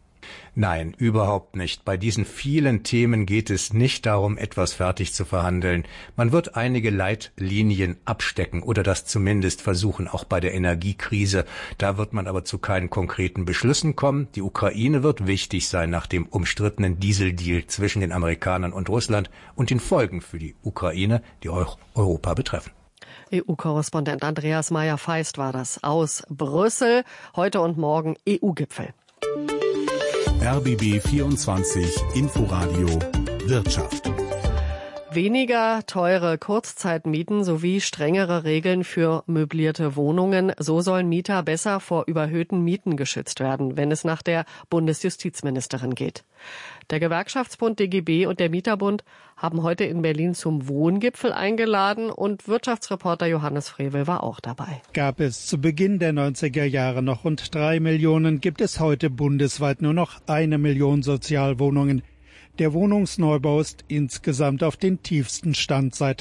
Nein, überhaupt nicht. Bei diesen vielen Themen geht es nicht darum, etwas fertig zu verhandeln. Man wird einige Leitlinien abstecken oder das zumindest versuchen, auch bei der Energiekrise. Da wird man aber zu keinen konkreten Beschlüssen kommen. Die Ukraine wird wichtig sein nach dem umstrittenen Dieseldeal zwischen den Amerikanern und Russland und den Folgen für die Ukraine, die auch Europa betreffen. EU-Korrespondent Andreas Meyer-Feist war das aus Brüssel. Heute und morgen EU-Gipfel. RBB 24 Inforadio Wirtschaft. Weniger teure Kurzzeitmieten sowie strengere Regeln für möblierte Wohnungen. So sollen Mieter besser vor überhöhten Mieten geschützt werden, wenn es nach der Bundesjustizministerin geht. Der Gewerkschaftsbund DGB und der Mieterbund haben heute in Berlin zum Wohngipfel eingeladen und Wirtschaftsreporter Johannes Frevel war auch dabei. Gab es zu Beginn der 90er Jahre noch rund 3 Millionen, gibt es heute bundesweit nur noch 1 Million Sozialwohnungen. Der Wohnungsneubau ist insgesamt auf den tiefsten Stand seit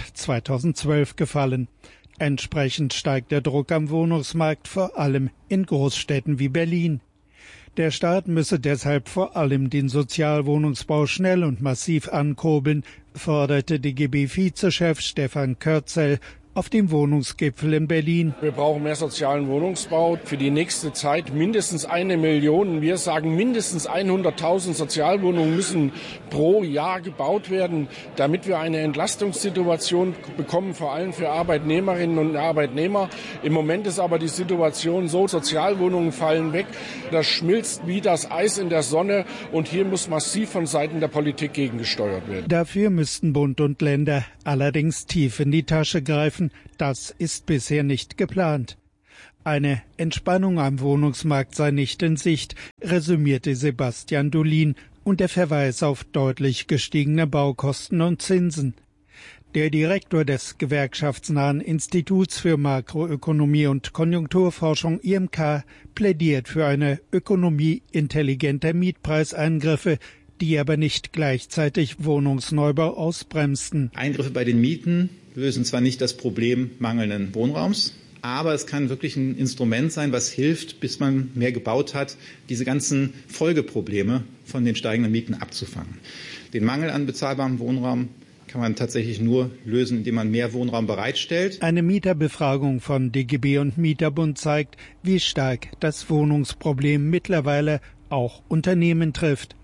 2012 gefallen. Entsprechend steigt der Druck am Wohnungsmarkt, vor allem in Großstädten wie Berlin. Der Staat müsse deshalb vor allem den Sozialwohnungsbau schnell und massiv ankurbeln, forderte DGB-Vizechef Stefan Körzel auf dem Wohnungsgipfel in Berlin. Wir brauchen mehr sozialen Wohnungsbau. Für die nächste Zeit mindestens 1 Million. Wir sagen, mindestens 100.000 Sozialwohnungen müssen pro Jahr gebaut werden, damit wir eine Entlastungssituation bekommen, vor allem für Arbeitnehmerinnen und Arbeitnehmer. Im Moment ist aber die Situation so, Sozialwohnungen fallen weg. Das schmilzt wie das Eis in der Sonne. Und hier muss massiv von Seiten der Politik gegengesteuert werden. Dafür müssten Bund und Länder allerdings tief in die Tasche greifen. Das ist bisher nicht geplant. Eine Entspannung am Wohnungsmarkt sei nicht in Sicht, resümierte Sebastian Dolin und der Verweis auf deutlich gestiegene Baukosten und Zinsen. Der Direktor des gewerkschaftsnahen Instituts für Makroökonomie und Konjunkturforschung IMK plädiert für eine Ökonomie intelligenter Mietpreiseingriffe, die aber nicht gleichzeitig Wohnungsneubau ausbremsten. Eingriffe bei den Mieten lösen zwar nicht das Problem mangelnden Wohnraums, aber es kann wirklich ein Instrument sein, was hilft, bis man mehr gebaut hat, diese ganzen Folgeprobleme von den steigenden Mieten abzufangen. Den Mangel an bezahlbarem Wohnraum kann man tatsächlich nur lösen, indem man mehr Wohnraum bereitstellt. Eine Mieterbefragung von DGB und Mieterbund zeigt, wie stark das Wohnungsproblem mittlerweile auch Unternehmen trifft.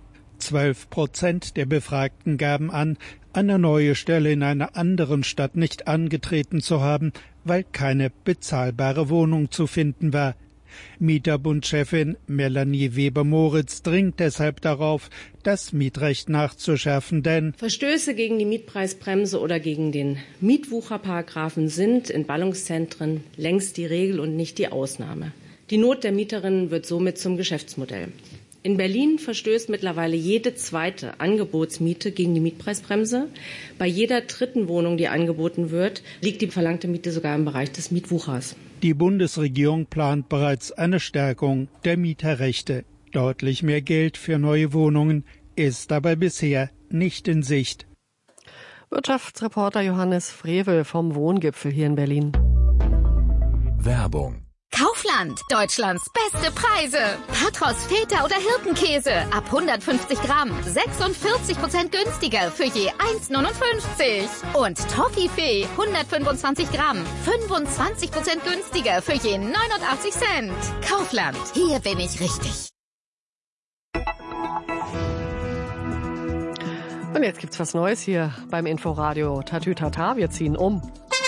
12% der Befragten gaben an, eine neue Stelle in einer anderen Stadt nicht angetreten zu haben, weil keine bezahlbare Wohnung zu finden war. Mieterbundchefin Melanie Weber-Moritz dringt deshalb darauf, das Mietrecht nachzuschärfen, denn Verstöße gegen die Mietpreisbremse oder gegen den Mietwucherparagraphen sind in Ballungszentren längst die Regel und nicht die Ausnahme. Die Not der Mieterinnen wird somit zum Geschäftsmodell. In Berlin verstößt mittlerweile jede zweite Angebotsmiete gegen die Mietpreisbremse. Bei jeder dritten Wohnung, die angeboten wird, liegt die verlangte Miete sogar im Bereich des Mietwuchers. Die Bundesregierung plant bereits eine Stärkung der Mieterrechte. Deutlich mehr Geld für neue Wohnungen ist dabei bisher nicht in Sicht. Wirtschaftsreporter Johannes Frevel vom Wohngipfel hier in Berlin. Werbung. Kaufland, Deutschlands beste Preise. Patros, Feta oder Hirtenkäse ab 150 Gramm, 46% günstiger für je 1,59. Und Toffifee, 125 Gramm, 25% günstiger für je 89 Cent. Kaufland, hier bin ich richtig. Und jetzt gibt's was Neues hier beim Inforadio. Tatütata, wir ziehen um.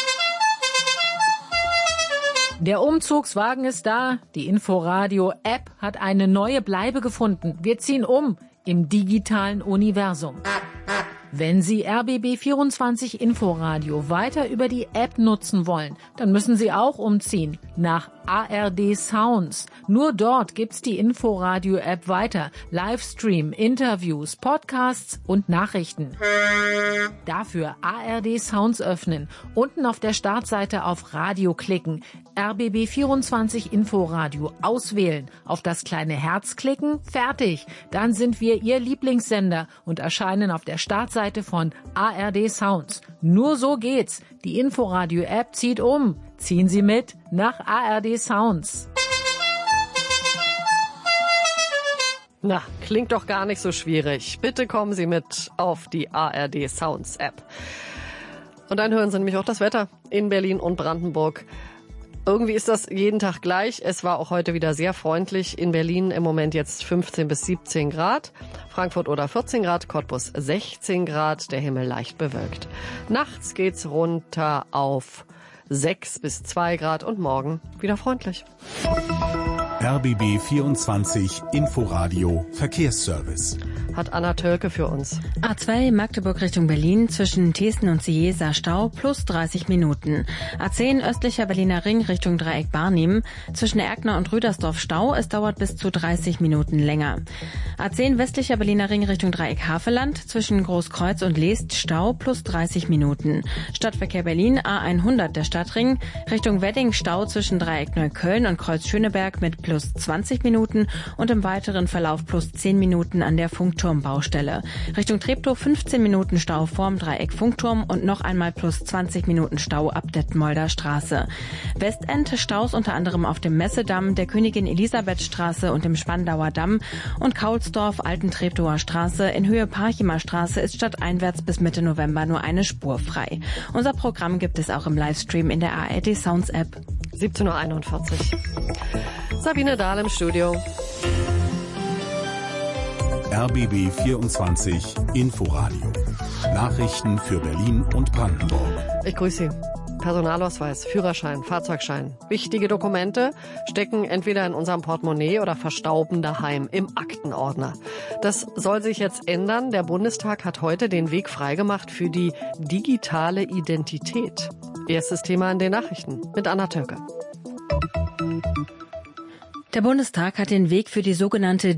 Der Umzugswagen ist da. Die Inforadio-App hat eine neue Bleibe gefunden. Wir ziehen um im digitalen Universum. Wenn Sie RBB24 Inforadio weiter über die App nutzen wollen, dann müssen Sie auch umziehen nach ARD Sounds. Nur dort gibt's die Inforadio-App weiter. Livestream, Interviews, Podcasts und Nachrichten. Dafür ARD Sounds öffnen, unten auf der Startseite auf Radio klicken, RBB24 Inforadio auswählen, auf das kleine Herz klicken, fertig. Dann sind wir Ihr Lieblingssender und erscheinen auf der Startseite von ARD Sounds. Nur so geht's. Die Inforadio-App zieht um. Ziehen Sie mit nach ARD Sounds. Na, klingt doch gar nicht so schwierig. Bitte kommen Sie mit auf die ARD Sounds App. Und dann hören Sie nämlich auch das Wetter in Berlin und Brandenburg. Irgendwie ist das jeden Tag gleich. Es war auch heute wieder sehr freundlich. In Berlin im Moment jetzt 15 bis 17 Grad. Frankfurt oder 14 Grad, Cottbus 16 Grad, der Himmel leicht bewölkt. Nachts geht's runter auf 6 bis 2 Grad und morgen wieder freundlich. RBB 24 Inforadio Verkehrsservice. Hat Anna Tölke für uns. A2 Magdeburg Richtung Berlin zwischen Thesen und Cieza Stau plus 30 Minuten. A10 östlicher Berliner Ring Richtung Dreieck Barnim zwischen Erkner und Rüdersdorf Stau. Es dauert bis zu 30 Minuten länger. A10 westlicher Berliner Ring Richtung Dreieck Havelland zwischen Großkreuz und Leest Stau plus 30 Minuten. Stadtverkehr Berlin A100 der Stadtring Richtung Wedding Stau zwischen Dreieck Neukölln und Kreuz Schöneberg mit plus 20 Minuten und im weiteren Verlauf plus 10 Minuten an der Funkturmbaustelle. Richtung Treptow 15 Minuten Stau vorm Dreieck Funkturm und noch einmal plus 20 Minuten Stau ab Detmolder Straße. Westend Staus unter anderem auf dem Messedamm, der Königin Elisabeth Straße und dem Spandauer Damm und Kaulsdorf, Alten Treptower Straße. In Höhe Parchimer Straße ist stadteinwärts bis Mitte November nur eine Spur frei. Unser Programm gibt es auch im Livestream in der ARD Sounds App. 17.41 Uhr. Sabine Dahl im Studio. RBB 24 Inforadio. Nachrichten für Berlin und Brandenburg. Ich grüße Sie. Personalausweis, Führerschein, Fahrzeugschein. Wichtige Dokumente stecken entweder in unserem Portemonnaie oder verstauben daheim im Aktenordner. Das soll sich jetzt ändern. Der Bundestag hat heute den Weg freigemacht für die digitale Identität. Erstes Thema in den Nachrichten mit Anna Tölke. Der Bundestag hat den Weg für die sogenannte